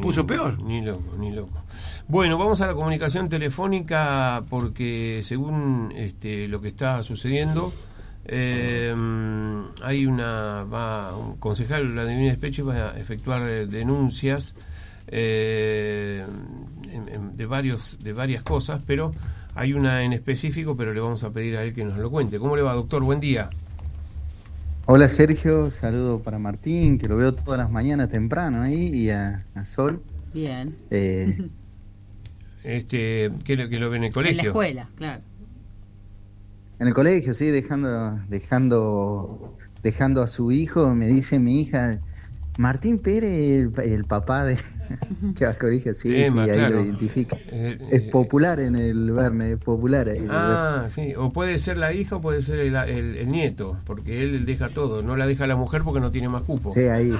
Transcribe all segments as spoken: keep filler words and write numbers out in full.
puso peor. Ni loco, ni loco. Bueno, vamos a la comunicación telefónica porque según este, lo que está sucediendo, eh, hay una, va, un concejal, Vladimir Espeche, va a efectuar eh, denuncias eh, en, en, de varios, de varias cosas, pero hay una en específico, pero le vamos a pedir a él que nos lo cuente. ¿Cómo le va, doctor? Buen día. Hola Sergio, saludo para Martín, que lo veo todas las mañanas temprano ahí, y a, a Sol. Bien. Eh, este, que lo, que lo ve en el colegio. En la escuela, claro. En el colegio, sí, dejando, dejando, dejando a su hijo, me dice mi hija, Martín Pérez, el, el papá de que va al colegio, sí, sí, sí, ahí claro. lo identifica. Eh, es eh, popular en el Verne, es popular ahí. Ah, sí, o puede ser la hija o puede ser el, el, el nieto, porque él deja todo, no la deja la mujer porque no tiene más cupo. Sí, ahí.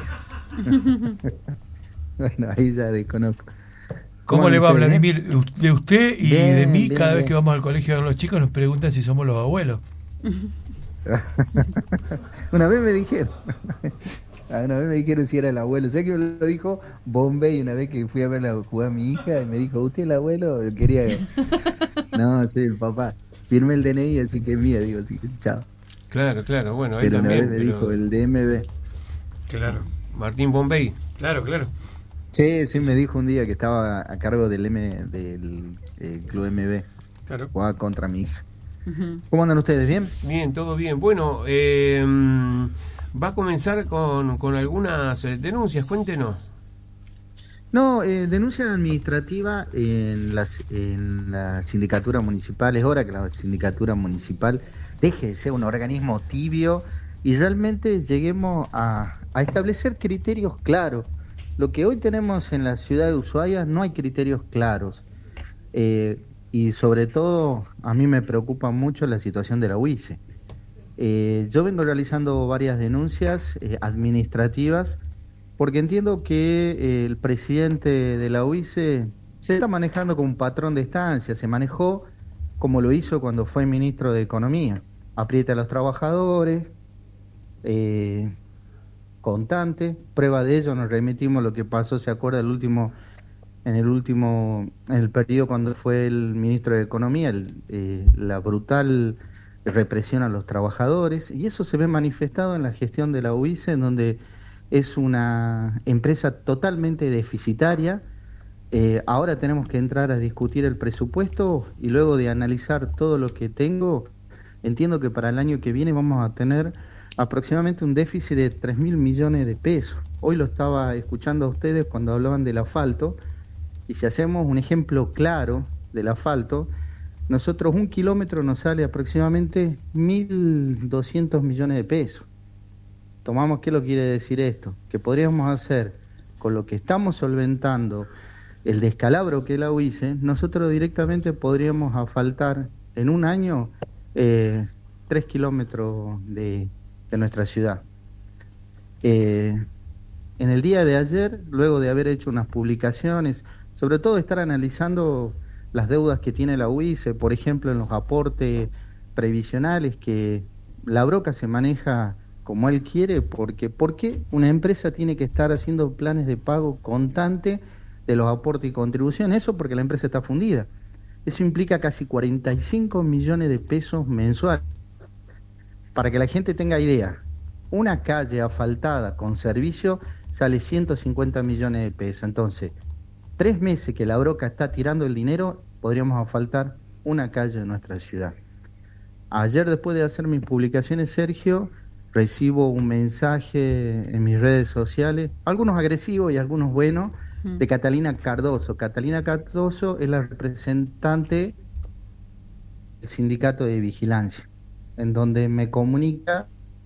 Bueno, ahí ya desconozco. ¿Cómo, ¿Cómo le va, Vladimir? Bien? De usted y bien, de mí, bien, cada bien. vez que vamos al colegio a ver los chicos nos preguntan si somos los abuelos. Una vez me dijeron, una vez me dijeron si era el abuelo. Sé que me lo dijo Bombay una vez que fui a ver a jugar a mi hija y me dijo, ¿usted es el abuelo? Quería. No, soy el papá. Firmé el D N I, así que es mía, digo, así que chao. Claro, claro, bueno, ahí pero también. Una vez me pero... dijo el D M B. Claro. Martín Bombay. Claro, claro. Sí, sí, me dijo un día que estaba a cargo del M del eh, Club M B. Claro. Jugaba contra mi hija. Uh-huh. ¿Cómo andan ustedes? ¿Bien? Bien, todo bien. Bueno, eh, va a comenzar con, con algunas denuncias, cuéntenos. No, eh, denuncia administrativa en, las, en la sindicatura municipal. Es hora que la sindicatura municipal deje de ser un organismo tibio y realmente lleguemos a, a establecer criterios claros. Lo que hoy tenemos en la ciudad de Ushuaia no hay criterios claros. Eh, y sobre todo, a mí me preocupa mucho la situación de la U I C E. Eh, yo vengo realizando varias denuncias eh, administrativas porque entiendo que eh, el presidente de la U I C E se está manejando como un patrón de estancia, se manejó como lo hizo cuando fue ministro de Economía. Aprieta a los trabajadores, eh, constante, prueba de ello nos remitimos a lo que pasó, se acuerda el último, en el último, en el periodo cuando fue el ministro de Economía, el, eh, la brutal represión a los trabajadores, y eso se ve manifestado en la gestión de la U I C E, en donde es una empresa totalmente deficitaria. Eh, ahora tenemos que entrar a discutir el presupuesto y luego de analizar todo lo que tengo, entiendo que para el año que viene vamos a tener aproximadamente un déficit de tres mil millones de pesos. Hoy lo estaba escuchando a ustedes cuando hablaban del asfalto, y si hacemos un ejemplo claro del asfalto, nosotros un kilómetro nos sale aproximadamente mil doscientos millones de pesos. Tomamos, ¿qué lo quiere decir esto? Que podríamos hacer con lo que estamos solventando el descalabro que es la U I C E, nosotros directamente podríamos asfaltar en un año eh, tres kilómetros de de nuestra ciudad. Eh, en el día de ayer, luego de haber hecho unas publicaciones, sobre todo estar analizando las deudas que tiene la U I C E, por ejemplo, en los aportes previsionales, que la broca se maneja como él quiere, porque ¿por qué una empresa tiene que estar haciendo planes de pago constante de los aportes y contribuciones? Eso porque la empresa está fundida. Eso implica casi cuarenta y cinco millones de pesos mensuales. Para que la gente tenga idea, una calle asfaltada con servicio sale ciento cincuenta millones de pesos. Entonces, tres meses que la broca está tirando el dinero, podríamos asfaltar una calle de nuestra ciudad. Ayer, después de hacer mis publicaciones, Sergio, recibo un mensaje en mis redes sociales, algunos agresivos y algunos buenos, mm. de Catalina Cardoso. Catalina Cardoso es la representante del Sindicato de Vigilancia, en donde me comunica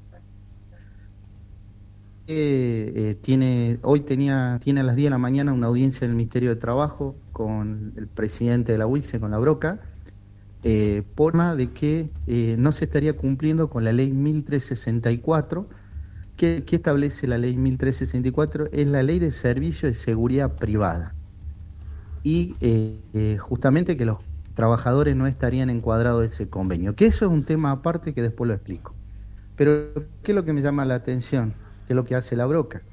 que eh, tiene, hoy tenía, tiene a las diez de la mañana una audiencia en el Ministerio de Trabajo con el presidente de la U I C E, con la broca, eh, por más de que eh, no se estaría cumpliendo con la ley mil trescientos sesenta y cuatro. ¿Qué, qué establece la ley mil trescientos sesenta y cuatro? Es la ley de servicio de seguridad privada. Y eh, eh, justamente que los trabajadores no estarían encuadrados en ese convenio, que eso es un tema aparte que después lo explico. Pero ¿qué es lo que me llama la atención? ¿Qué es lo que hace la broca?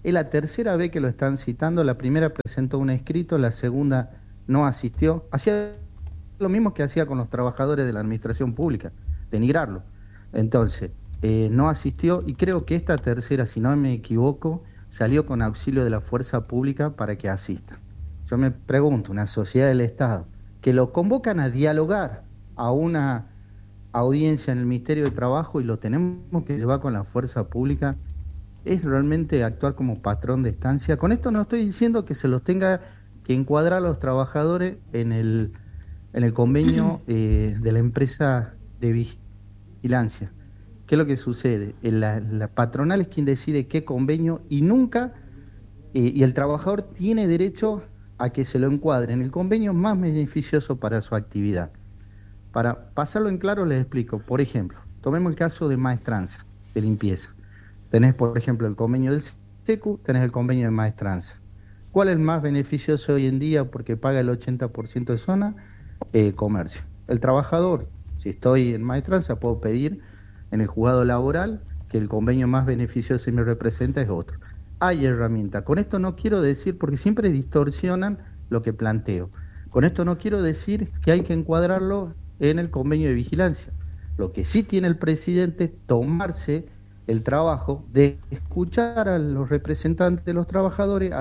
Es la tercera vez que lo están citando. La primera presentó un escrito, la segunda no asistió. Hacía lo mismo que hacía con los trabajadores de la administración pública, denigrarlo. Entonces, eh, no asistió, y creo que esta tercera, si no me equivoco, salió con auxilio de la fuerza pública para que asista. Yo me pregunto, una sociedad del Estado, que lo convocan a dialogar a una audiencia en el Ministerio de Trabajo y lo tenemos que llevar con la fuerza pública, ¿es realmente actuar como patrón de estancia? Con esto no estoy diciendo que se los tenga que encuadrar a los trabajadores en el, en el convenio eh, de la empresa de vigilancia. ¿Qué es lo que sucede? La, la patronal es quien decide qué convenio y nunca, eh, y el trabajador tiene derecho a que se lo encuadre en el convenio más beneficioso para su actividad. Para pasarlo en claro les explico. Por ejemplo, tomemos el caso de maestranza, de limpieza. Tenés, por ejemplo, el convenio del SECU, tenés el convenio de maestranza. ¿Cuál es el más beneficioso hoy en día porque paga el ochenta por ciento de zona? Eh, comercio. El trabajador, si estoy en maestranza, puedo pedir en el juzgado laboral que el convenio más beneficioso y me representa es otro. Hay herramientas. Con esto no quiero decir, porque siempre distorsionan lo que planteo. Con esto no quiero decir que hay que encuadrarlo en el convenio de vigilancia. Lo que sí tiene el presidente es tomarse el trabajo de escuchar a los representantes de los trabajadores,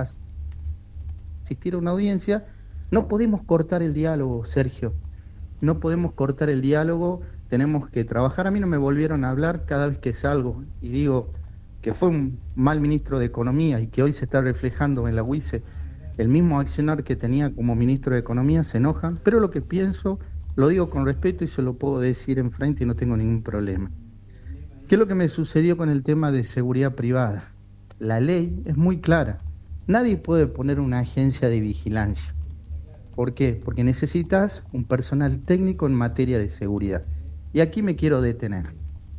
asistir a una audiencia. No podemos cortar el diálogo, Sergio. No podemos cortar el diálogo, tenemos que trabajar. A mí no me volvieron a hablar cada vez que salgo y digo que fue un mal ministro de Economía y que hoy se está reflejando en la U I C E. El mismo accionar que tenía como ministro de Economía, se enojan, pero lo que pienso lo digo con respeto y se lo puedo decir enfrente y no tengo ningún problema. ¿Qué es lo que me sucedió con el tema de seguridad privada? La ley es muy clara. Nadie puede poner una agencia de vigilancia. ¿Por qué? Porque necesitas un personal técnico en materia de seguridad. Y aquí me quiero detener.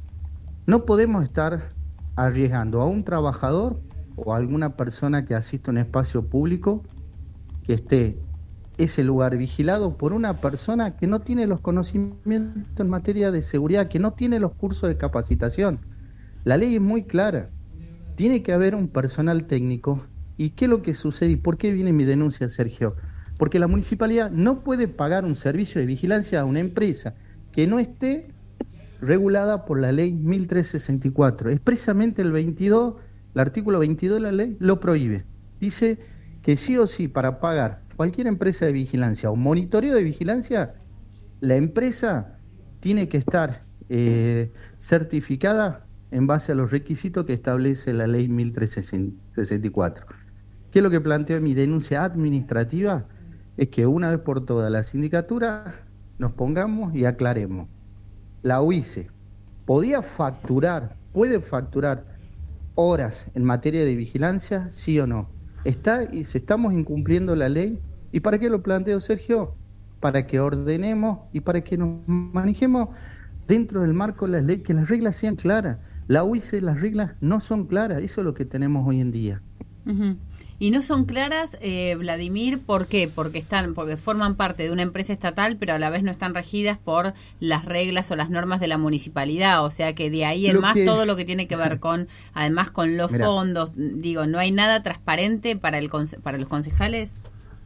No podemos estar arriesgando a un trabajador o a alguna persona que asista a un espacio público que esté ese lugar vigilado por una persona que no tiene los conocimientos en materia de seguridad, que no tiene los cursos de capacitación. La ley es muy clara. Tiene que haber un personal técnico. ¿Y qué es lo que sucede? ¿Y por qué viene mi denuncia, Sergio? Porque la municipalidad no puede pagar un servicio de vigilancia a una empresa que no esté regulada por la ley mil trescientos sesenta y cuatro. Expresamente el veintidós, el artículo veintidós de la ley lo prohíbe. Dice que sí o sí, para pagar cualquier empresa de vigilancia o monitoreo de vigilancia, la empresa tiene que estar eh, certificada en base a los requisitos que establece la ley mil trescientos sesenta y cuatro. ¿Qué es lo que planteo en mi denuncia administrativa? Es que una vez por todas la sindicatura nos pongamos y aclaremos. La U I C E podía facturar, puede facturar horas en materia de vigilancia, sí o no. Está y se estamos incumpliendo la ley. ¿Y para qué lo planteo, Sergio? Para que ordenemos y para que nos manejemos dentro del marco de la ley, que las reglas sean claras. La U I C E, las reglas no son claras, eso es lo que tenemos hoy en día. Uh-huh. Y no son claras, eh, Vladimir, ¿por qué? Porque están, porque forman parte de una empresa estatal, pero a la vez no están regidas por las reglas o las normas de la municipalidad, o sea que de ahí en más que... todo lo que tiene que ver con, además con los Mirá. fondos, digo, ¿no hay nada transparente para el para los concejales?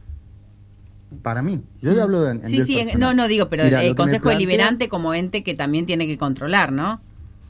Para mí, yo le hablo de, en Sí, sí, personal. no, no digo, pero Mirá, el Consejo plantea... Deliberante como ente que también tiene que controlar, ¿no?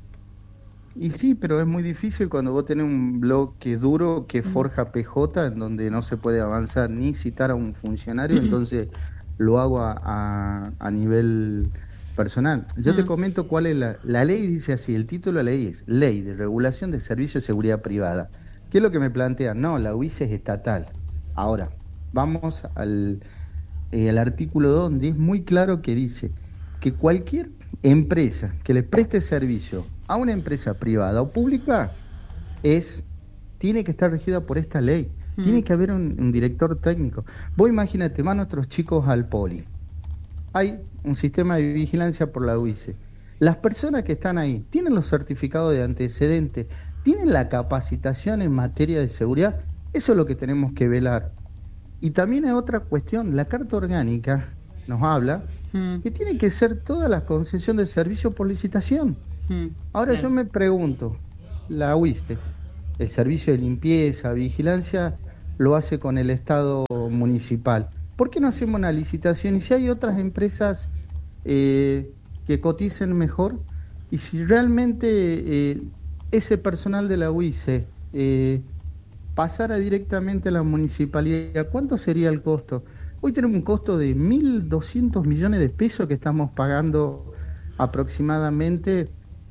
Y sí, pero es muy difícil cuando vos tenés un bloque duro que forja P J, en donde no se puede avanzar ni citar a un funcionario, entonces lo hago a, a, a nivel personal. Yo te comento cuál es la, la ley, dice así, el título de la ley es Ley de Regulación de Servicios de Seguridad Privada. ¿Qué es lo que me plantea? No, la U I C E es estatal. Ahora, vamos al, eh, al artículo dos, donde es muy claro que dice que cualquier empresa que le preste servicio a una empresa privada o pública es tiene que estar regida por esta ley. Mm. Tiene que haber un, un director técnico. Vos imagínate, van nuestros chicos al poli. Hay un sistema de vigilancia por la U I C E. Las personas que están ahí tienen los certificados de antecedentes, tienen la capacitación en materia de seguridad. Eso es lo que tenemos que velar. Y también hay otra cuestión. La Carta Orgánica nos habla mm. que tiene que ser toda la concesión de servicio por licitación. Mm. Ahora Bien. yo me pregunto, la U I C E, el servicio de limpieza, vigilancia, lo hace con el Estado municipal. ¿Por qué no hacemos una licitación? Y si hay otras empresas eh, que coticen mejor, y si realmente eh, ese personal de la U I C E eh, pasara directamente a la municipalidad, ¿cuánto sería el costo? Hoy tenemos un costo de mil doscientos millones de pesos que estamos pagando aproximadamente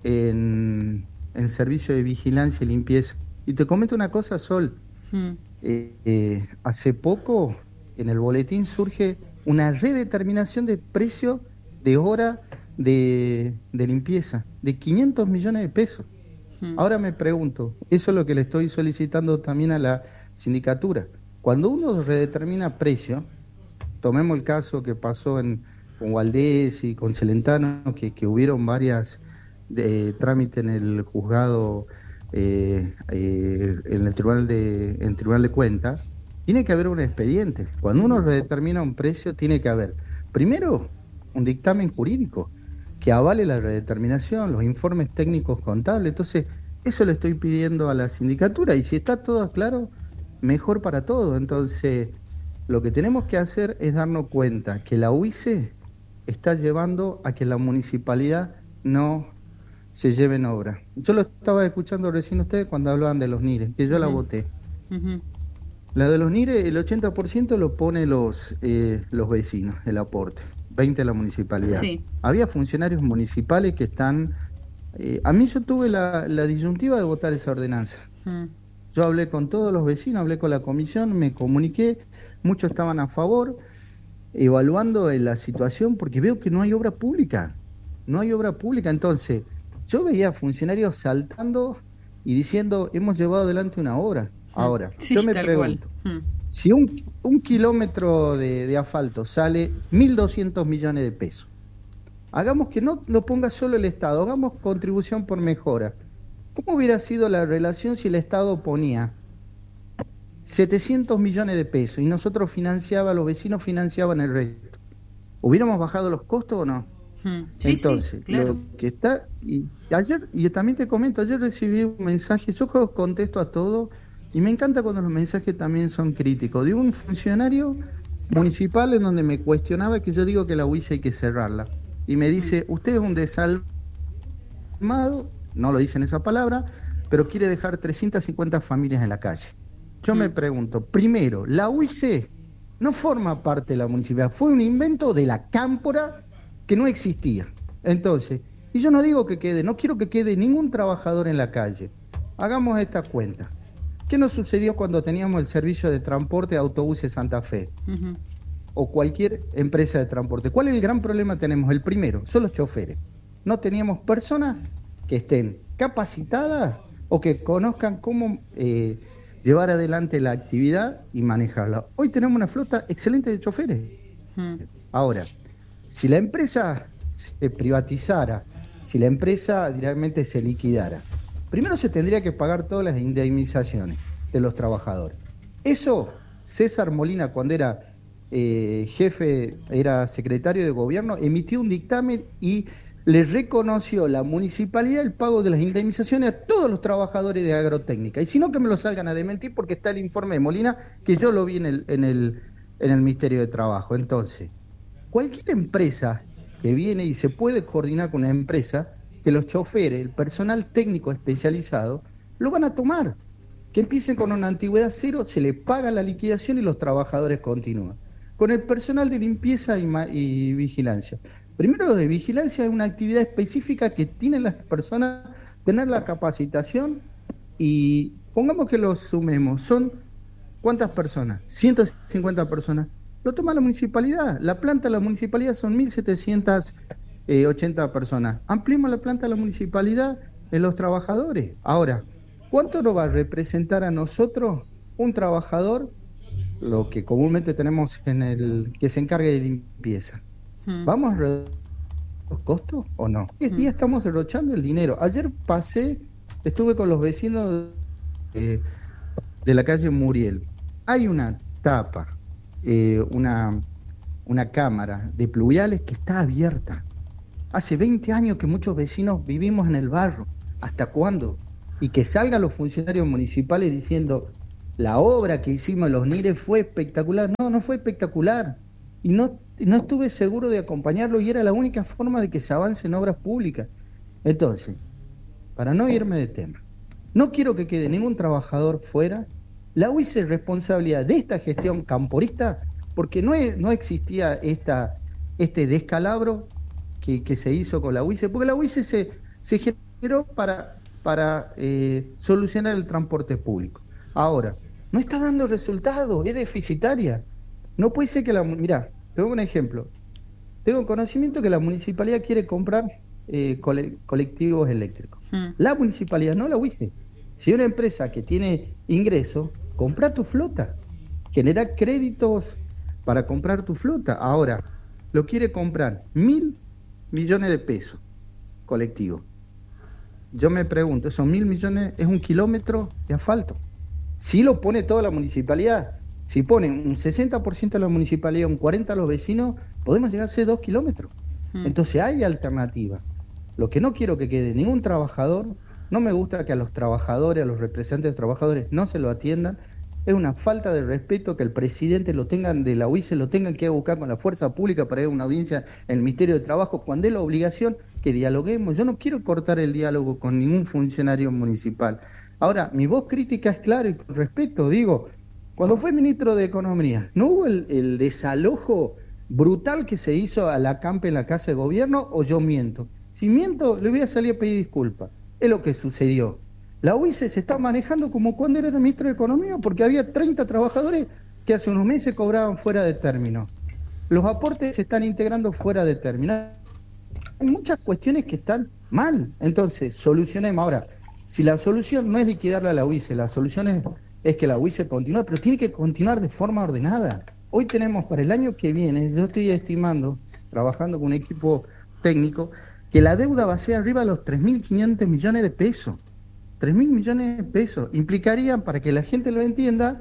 en, en servicio de vigilancia y limpieza. Y te comento una cosa, Sol. Hmm. Eh, eh, hace poco en el boletín surge una redeterminación de precio de hora de, de limpieza de quinientos millones de pesos. Hmm. Ahora me pregunto, eso es lo que le estoy solicitando también a la sindicatura. Cuando uno redetermina precio, tomemos el caso que pasó en, con Valdés y con Celentano, que, que hubieron varias de, trámites en el juzgado, eh, eh, en el tribunal de en tribunal de cuentas, tiene que haber un expediente. Cuando uno redetermina un precio, tiene que haber, primero, un dictamen jurídico que avale la redeterminación, los informes técnicos contables. Entonces, eso le estoy pidiendo a la sindicatura, y si está todo claro, mejor para todo. Entonces, lo que tenemos que hacer es darnos cuenta que la U I C E está llevando a que la municipalidad no se lleve en obra. Yo lo estaba escuchando recién ustedes cuando hablaban de los N I R E, que yo uh-huh. la voté. Uh-huh. La de los N I R E, el ochenta por ciento lo pone los, eh, los vecinos, el aporte, veinte por ciento la municipalidad. Sí. Había funcionarios municipales que están... Eh, a mí yo tuve la, la disyuntiva de votar esa ordenanza. Uh-huh. Yo hablé con todos los vecinos, hablé con la comisión, me comuniqué, muchos estaban a favor, evaluando la situación, porque veo que no hay obra pública, no hay obra pública. Entonces, yo veía funcionarios saltando y diciendo, hemos llevado adelante una obra. Ahora, sí, yo me pregunto, hmm. si un, un kilómetro de, de asfalto sale mil doscientos millones de pesos, hagamos que no lo ponga solo el Estado, hagamos contribución por mejora. ¿Cómo hubiera sido la relación si el Estado ponía setecientos millones de pesos y nosotros financiaba, los vecinos financiaban el resto? ¿Hubiéramos bajado los costos o no? Hmm. Sí, Entonces, sí, claro. Lo que está... Y ayer, y también te comento, ayer recibí un mensaje, yo contesto a todo, y me encanta cuando los mensajes también son críticos, de un funcionario municipal en donde me cuestionaba que yo digo que la U I C E hay que cerrarla. Y me dice, usted es un desalmado, no lo dice en esa palabra, pero quiere dejar trescientas cincuenta familias en la calle. Yo mm. me pregunto, primero, la U I C E no forma parte de la municipalidad, fue un invento de la cámpora que no existía. Entonces, y yo no digo que quede, no quiero que quede ningún trabajador en la calle. Hagamos esta cuenta. ¿Qué nos sucedió cuando teníamos el servicio de transporte de autobuses Santa Fe? Uh-huh. O cualquier empresa de transporte. ¿Cuál es el gran problema que tenemos? El primero, son los choferes. No teníamos personas que estén capacitadas o que conozcan cómo eh, llevar adelante la actividad y manejarla. Hoy tenemos una flota excelente de choferes. Uh-huh. Ahora, si la empresa se privatizara, si la empresa directamente se liquidara, primero se tendría que pagar todas las indemnizaciones de los trabajadores. Eso, César Molina, cuando era eh, jefe, era secretario de gobierno, emitió un dictamen y le reconoció la municipalidad el pago de las indemnizaciones a todos los trabajadores de agrotécnica. Y si no, que me lo salgan a desmentir, porque está el informe de Molina, que yo lo vi en el, en el, en el Ministerio de Trabajo. Entonces, cualquier empresa que viene y se puede coordinar con una empresa, que los choferes, el personal técnico especializado, lo van a tomar. Que empiecen con una antigüedad cero, se le paga la liquidación y los trabajadores continúan. Con el personal de limpieza y, y vigilancia. Primero, lo de vigilancia es una actividad específica que tienen las personas, tener la capacitación, y pongamos que lo sumemos, son ¿cuántas personas? ciento cincuenta personas. Lo toma la municipalidad. La planta de la municipalidad son mil setecientas ochenta personas. Ampliemos la planta de la municipalidad en los trabajadores. Ahora, ¿cuánto nos va a representar a nosotros un trabajador, lo que comúnmente tenemos en el que se encargue de limpieza? Hmm. ¿Vamos a reducir los costos o no? Hoy en día estamos derrochando el dinero. Ayer pasé, estuve con los vecinos eh, de la calle Muriel. Hay una tapa, eh, una, una cámara de pluviales que está abierta. Hace veinte años que muchos vecinos vivimos en el barro. ¿Hasta cuándo? y que salgan los funcionarios municipales diciendo la obra que hicimos en los N I R E fue espectacular. No, no fue espectacular. Y no, no estuve seguro de acompañarlo y era la única forma de que se avance en obras públicas. Entonces, para no irme de tema, no quiero que quede ningún trabajador fuera. La U I C es responsabilidad de esta gestión camporista porque no, es, no existía esta, este descalabro que, que se hizo con la U I C, porque la U I C se, se generó para, para eh, solucionar el transporte público. Ahora, no está dando resultados, es deficitaria. No puede ser que la... Mirá, te doy un ejemplo. Tengo conocimiento que la municipalidad quiere comprar eh, cole, colectivos eléctricos. Hmm. La municipalidad, no la U I C. Si una empresa que tiene ingresos, compra tu flota. Genera créditos para comprar tu flota. Ahora, lo quiere comprar mil millones de pesos colectivo. Yo me pregunto, esos mil millones es un kilómetro de asfalto. Si lo pone toda la municipalidad, si ponen un sesenta por ciento de la municipalidad, un cuarenta por ciento a los vecinos, podemos llegar a ser dos kilómetros. Mm. Entonces hay alternativa. Lo que no quiero que quede ningún trabajador, no me gusta que a los trabajadores, a los representantes de los trabajadores no se lo atiendan. Es una falta de respeto que el presidente lo tengan de la U I C, lo tengan que buscar con la fuerza pública para ir a una audiencia en el Ministerio de Trabajo, cuando es la obligación que dialoguemos. Yo no quiero cortar el diálogo con ningún funcionario municipal. Ahora, mi voz crítica es clara y con respeto, digo, cuando fue ministro de Economía, ¿no hubo el, el desalojo brutal que se hizo a la CAMPE en la Casa de Gobierno o yo miento? Si miento, le voy a salir a pedir disculpas. Es lo que sucedió. La U I C se está manejando como cuando era ministro de Economía, porque había treinta trabajadores que hace unos meses cobraban fuera de término. Los aportes se están integrando fuera de término. Hay muchas cuestiones que están mal. Entonces, solucionemos. Ahora, si la solución no es liquidarla a la U I C, la solución es, es que la U I C continúe, pero tiene que continuar de forma ordenada. Hoy tenemos para el año que viene, yo estoy estimando, trabajando con un equipo técnico, que la deuda va a ser arriba de los tres mil quinientos millones de pesos. tres mil millones de pesos. Implicarían, para que la gente lo entienda,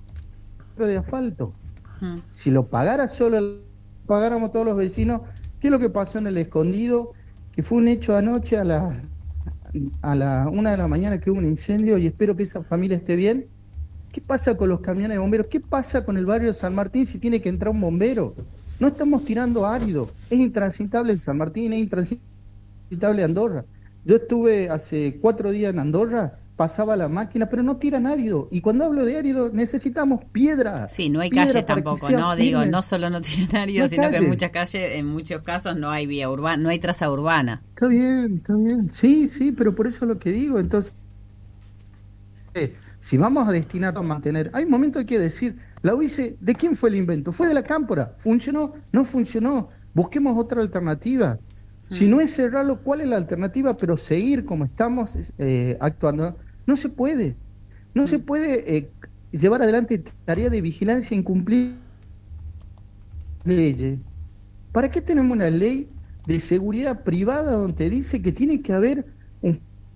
de asfalto. Hmm. Si lo pagara solo, pagáramos todos los vecinos, ¿qué es lo que pasó en el Escondido? Que fue un hecho anoche a la... a la una de la mañana que hubo un incendio y espero que esa familia esté bien. ¿Qué pasa con los camiones de bomberos? ¿Qué pasa con el barrio de San Martín si tiene que entrar un bombero? No estamos tirando árido. Es intransitable en San Martín, es intransitable Andorra. Yo estuve hace cuatro días en Andorra, pasaba la máquina, pero no tiran árido. Y cuando hablo de árido, necesitamos piedra. Sí, no hay calles tampoco, ¿no? Firme. Digo, no solo no tiran árido, no sino calle. Que en muchas calles, en muchos casos, no hay vía urbana, no hay traza urbana. Está bien, está bien. Sí, sí, pero por eso es lo que digo. Entonces, eh, si vamos a destinar a mantener, hay un momento hay que decir, la U I C, ¿de quién fue el invento? ¿Fue de la Cámpora? ¿Funcionó? No funcionó. Busquemos otra alternativa. Si no es cerrarlo, ¿cuál es la alternativa? Pero seguir como estamos eh, actuando, no se puede. No se puede eh, llevar adelante tarea de vigilancia e incumplir leyes. ¿Para qué tenemos una ley de seguridad privada donde dice que tiene que haber un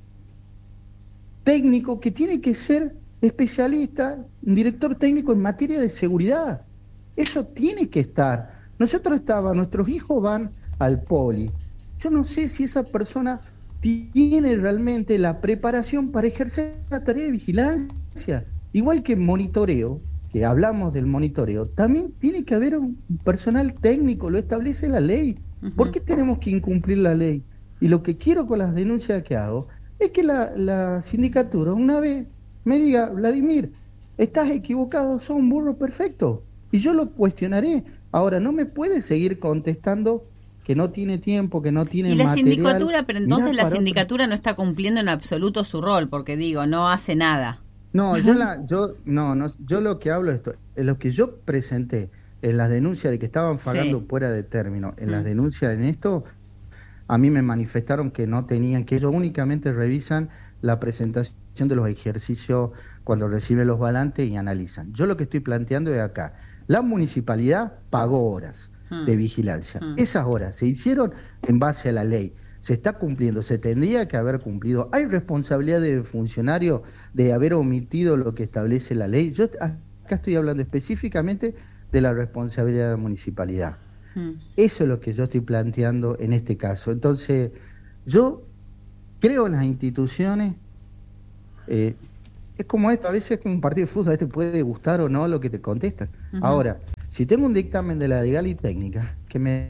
técnico que tiene que ser especialista, un director técnico en materia de seguridad? Eso tiene que estar. Nosotros estábamos, nuestros hijos van al poli. Yo no sé si esa persona tiene realmente la preparación para ejercer la tarea de vigilancia. Igual que monitoreo, que hablamos del monitoreo, también tiene que haber un personal técnico, lo establece la ley. Uh-huh. ¿Por qué tenemos que incumplir la ley? Y lo que quiero con las denuncias que hago es que la, la sindicatura una vez me diga, Vladimir, estás equivocado, sos un burro perfecto. Y yo lo cuestionaré. Ahora, no me puede seguir contestando que no tiene tiempo, que no tiene material. Y la sindicatura, pero entonces la sindicatura otro. No está cumpliendo en absoluto su rol, porque digo, no hace nada. No, yo la, yo, no, no, yo lo que hablo es esto, en lo que yo presenté, en las denuncias de que estaban pagando sí. fuera de término, en mm. las denuncias en esto, a mí me manifestaron que no tenían, que ellos únicamente revisan la presentación de los ejercicios cuando reciben los balances y analizan. Yo lo que estoy planteando es acá, la municipalidad pagó horas de vigilancia. Hmm. Esas horas se hicieron en base a la ley. Se está cumpliendo, se tendría que haber cumplido. ¿Hay responsabilidad del funcionario de haber omitido lo que establece la ley? Yo acá estoy hablando específicamente de la responsabilidad de la municipalidad. Hmm. Eso es lo que yo estoy planteando en este caso. Entonces, yo creo en las instituciones, Eh, es como esto, a veces es como un partido de fútbol, a veces puede gustar o no lo que te contestan. Uh-huh. Ahora, si tengo un dictamen de la legal y técnica que me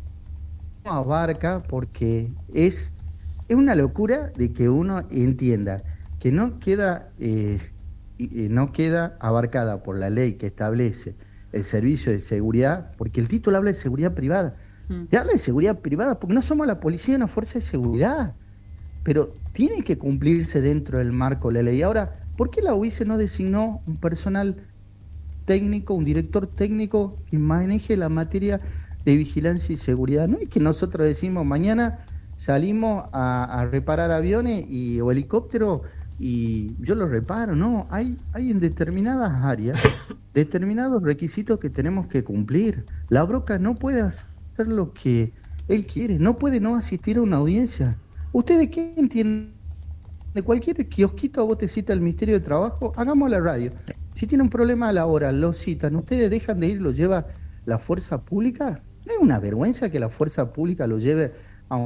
abarca, porque es, es una locura de que uno entienda que no queda, eh, eh, no queda abarcada por la ley que establece el servicio de seguridad, porque el título habla de seguridad privada. Uh-huh. Te habla de seguridad privada porque no somos la policía, una fuerza de seguridad. Pero tiene que cumplirse dentro del marco de la ley. Ahora, ¿por qué la U I C E no designó un personal técnico, un director técnico que maneje la materia de vigilancia y seguridad? No es que nosotros decimos, mañana salimos a, a reparar aviones y, o helicópteros y yo los reparo. No, hay, hay en determinadas áreas determinados requisitos que tenemos que cumplir. La Broca no puede hacer lo que él quiere, no puede no asistir a una audiencia. ¿Ustedes qué entienden? De cualquier kiosquito a vos te cita el Ministerio de Trabajo, hagamos la radio. Si tiene un problema a la hora, lo citan, ¿ustedes dejan de ir, lo lleva la fuerza pública? ¿No es una vergüenza que la fuerza pública lo lleve a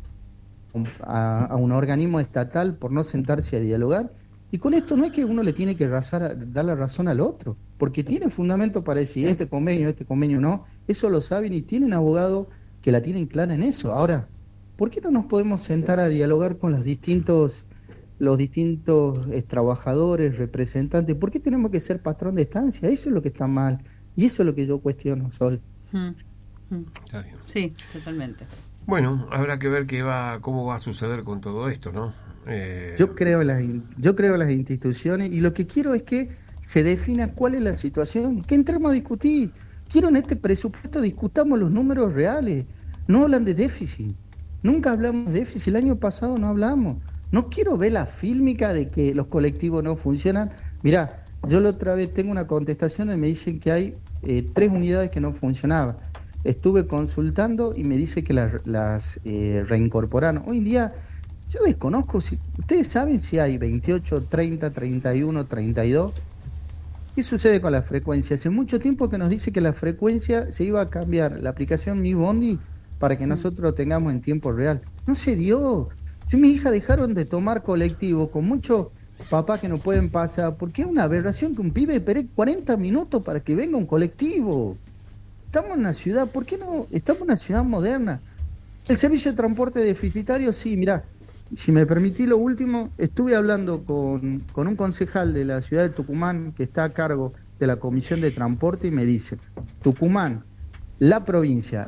un, a, a un organismo estatal por no sentarse a dialogar? Y con esto no es que uno le tiene que razar, dar la razón al otro, porque tiene fundamento para decir este convenio, este convenio no, eso lo saben y tienen abogados que la tienen clara en eso. Ahora, ¿por qué no nos podemos sentar a dialogar con los distintos, los distintos eh, trabajadores, representantes? ¿Por qué tenemos que ser patrón de estancia? Eso es lo que está mal. Y eso es lo que yo cuestiono, Sol. Hmm. Hmm. Está bien. Sí, totalmente. Bueno, habrá que ver qué va, cómo va a suceder con todo esto, ¿no? Eh... Yo creo en las, yo creo en las instituciones y lo que quiero es que se defina cuál es la situación, que entremos a discutir. Quiero en este presupuesto discutamos los números reales. No hablan de déficit. Nunca hablamos de déficit, el año pasado no hablamos. No quiero ver la fílmica de que los colectivos no funcionan. Mirá, yo la otra vez tengo una contestación y me dicen que hay eh, tres unidades que no funcionaban. Estuve consultando y me dice que las, las eh, reincorporaron. Hoy en día yo desconozco, si ustedes saben si hay veintiocho, treinta, treinta y uno, treinta y dos. ¿Qué sucede con la frecuencia? Hace mucho tiempo que nos dice que la frecuencia se iba a cambiar, la aplicación Mi Bondi, para que nosotros lo tengamos en tiempo real. No se dio. Si mi hija dejaron de tomar colectivo con muchos papás que no pueden pasar, porque es una aberración que un pibe espere cuarenta minutos para que venga un colectivo. Estamos en una ciudad, ¿por qué no? Estamos en una ciudad moderna. El servicio de transporte deficitario, sí, mirá, si me permití lo último, estuve hablando con, con un concejal de la ciudad de Tucumán que está a cargo de la Comisión de Transporte y me dice, Tucumán, la provincia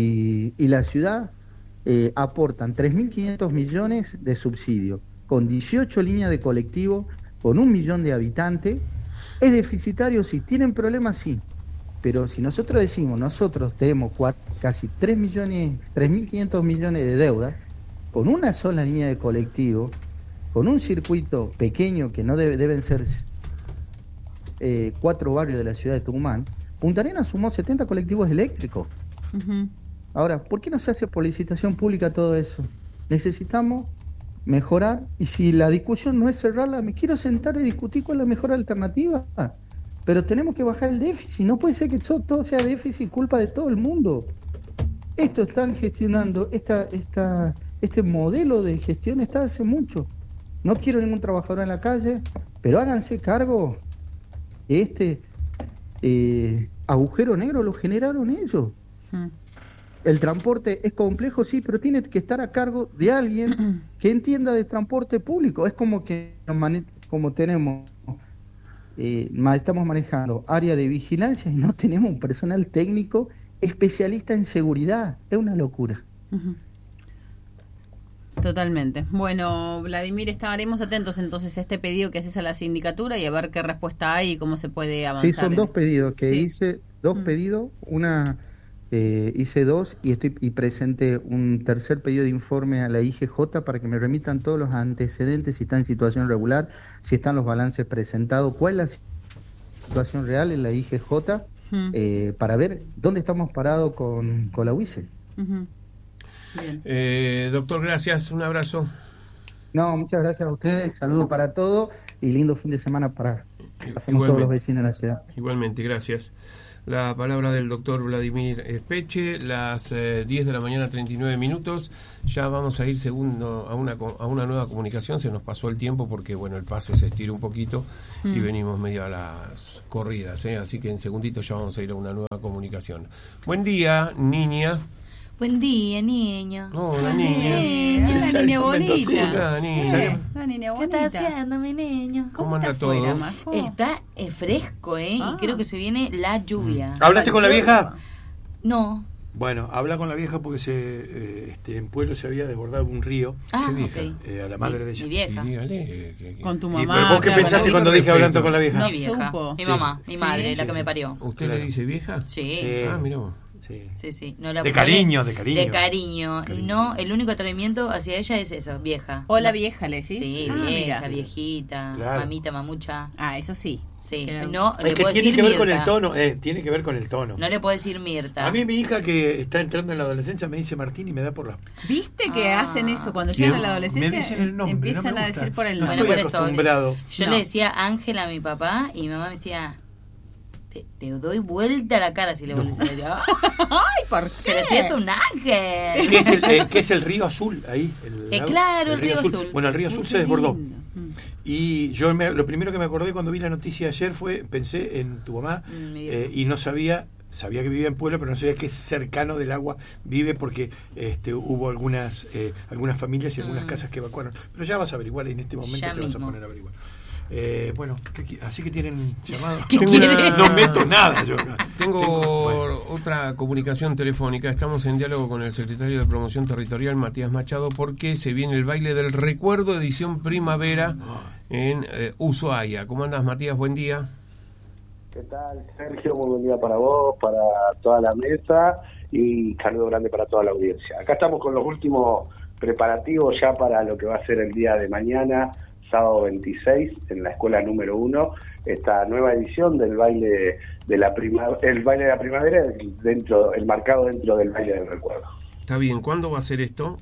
y, y la ciudad eh, aportan tres mil quinientos millones de subsidio, con dieciocho líneas de colectivo, con un millón de habitantes. ¿Es deficitario? Sí. ¿Tienen problemas? Sí. Pero si nosotros decimos, nosotros tenemos cuatro, casi tres millones, tres mil quinientos millones de deuda, con una sola línea de colectivo, con un circuito pequeño que no debe, deben ser eh, cuatro barrios de la ciudad de Tucumán, Punta Arenas sumó setenta colectivos eléctricos. Uh-huh. Ahora, ¿por qué no se hace por licitación pública todo eso? Necesitamos mejorar, y si la discusión no es cerrarla, me quiero sentar y discutir cuál es la mejor alternativa. Pero tenemos que bajar el déficit, no puede ser que todo, todo sea déficit culpa de todo el mundo. Esto están gestionando, esta, esta, este modelo de gestión está hace mucho. No quiero ningún trabajador en la calle, pero háganse cargo de este... Eh, agujero negro lo generaron ellos. Hmm. El transporte es complejo, sí, pero tiene que estar a cargo de alguien que entienda de transporte público. Es como que como tenemos eh, estamos manejando área de vigilancia y no tenemos un personal técnico especialista en seguridad. Es una locura. Uh-huh. Totalmente. Bueno, Vladimir, estaremos atentos entonces a este pedido que haces a la sindicatura y a ver qué respuesta hay y cómo se puede avanzar. Sí, son dos pedidos que sí. hice, dos mm. pedidos, una eh, hice dos y estoy y presenté un tercer pedido de informe a la I G J para que me remitan todos los antecedentes, si está en situación regular, si están los balances presentados, cuál es la situación real en la I G J, mm. eh, para ver dónde estamos parados con, con la U I C E. Uh-huh. Eh, doctor, gracias, un abrazo. No, muchas gracias a ustedes, saludos para todos y lindo fin de semana para hacemos todos los vecinos de la ciudad. Igualmente, gracias. la palabra del doctor Vladimir Espeche, las eh, diez de la mañana, treinta y nueve minutos. Ya vamos a ir segundo a una a una nueva comunicación. Se nos pasó el tiempo porque, bueno, el pase se estiró un poquito mm. y venimos medio a las corridas, ¿eh? Así que en segundito ya vamos a ir a una nueva comunicación. Buen día, niña. Buen día, niño. Hola, niña. Una niña bonita. Hola, niña. Una niña ¿Qué bonita. estás haciendo, mi niño? ¿Cómo anda todo? Está eh, fresco, ¿eh? Ah. Y creo que se viene la lluvia. ¿Hablaste con la vieja? No. Bueno, habla con la vieja porque se, eh, este, en Pueblo se había desbordado un río. Ah, ¿Qué ok. vieja? Eh, a la madre de ella. Mi vieja. Y dígale que- que- Con tu ¿Y mamá. pero vos qué claro, pensaste con cuando respeto. dije hablando con la vieja? No Mi vieja. supo. Mi Sí. mamá, mi Sí, madre, la sí, que me sí. parió. ¿Usted Claro. le dice vieja? Sí. Sí. Ah, mira vos. Sí. Sí, sí. No la De no cariño, le- de cariño. De cariño. Cariño. No, el único atrevimiento hacia ella es eso, vieja. Hola vieja, ¿le decís? Sí, Ah, vieja, mira. viejita, Claro. mamita, mamucha. Ah, eso sí. Sí, Claro. no, le Es que puedo tiene decir que ver con Mirta. el tono, eh, tiene que ver con el tono. No le puedo decir Mirta. A mí mi hija que está entrando en la adolescencia me dice Martín y me da por la... ¿Viste que Ah. hacen eso cuando Bien. llegan a la adolescencia? Me dicen el nombre, empiezan no me a gusta. decir por el No nombre. Bueno, estoy por eso. acostumbrado. Yo No. le decía Ángela a mi papá y mi mamá me decía, te, te doy vuelta a la cara si le vuelves a decir. Ay, ¿por qué? Pero si es un ángel. ¿Qué es el, eh, qué es el río azul ahí? El, Eh, claro, el río azul. Bueno, el río azul Qué se desbordó. lindo. Mm. Y yo me- lo primero que me acordé cuando vi la noticia ayer fue, pensé en tu mamá Mm, mi vieja. eh, y no sabía, sabía que vivía en Puebla, pero no sabía qué cercano del agua vive porque este, hubo algunas eh, algunas familias y algunas Mm. casas que evacuaron. Pero ya vas a averiguar, en este momento Ya te vas a mismo. poner a averiguar. Eh, bueno, ¿qué qui- así que tienen llamado. ¿Qué Tengo quiere? una- No meto nada yo. no. Tengo bueno. otra comunicación telefónica. Estamos en diálogo con el secretario de Promoción Territorial, Matías Machado, porque se viene el baile del recuerdo edición primavera en eh, Ushuaia. ¿Cómo andas, Matías? Buen día. ¿Qué tal, Sergio? Muy buen día para vos, para toda la mesa y saludo grande para toda la audiencia. Acá estamos con los últimos preparativos ya para lo que va a ser el día de mañana, sábado veintiséis, en la escuela número uno, esta nueva edición del baile de la prima, el baile de la primavera, dentro, el marcado dentro del baile del recuerdo. Está bien. ¿Cuándo va a ser esto?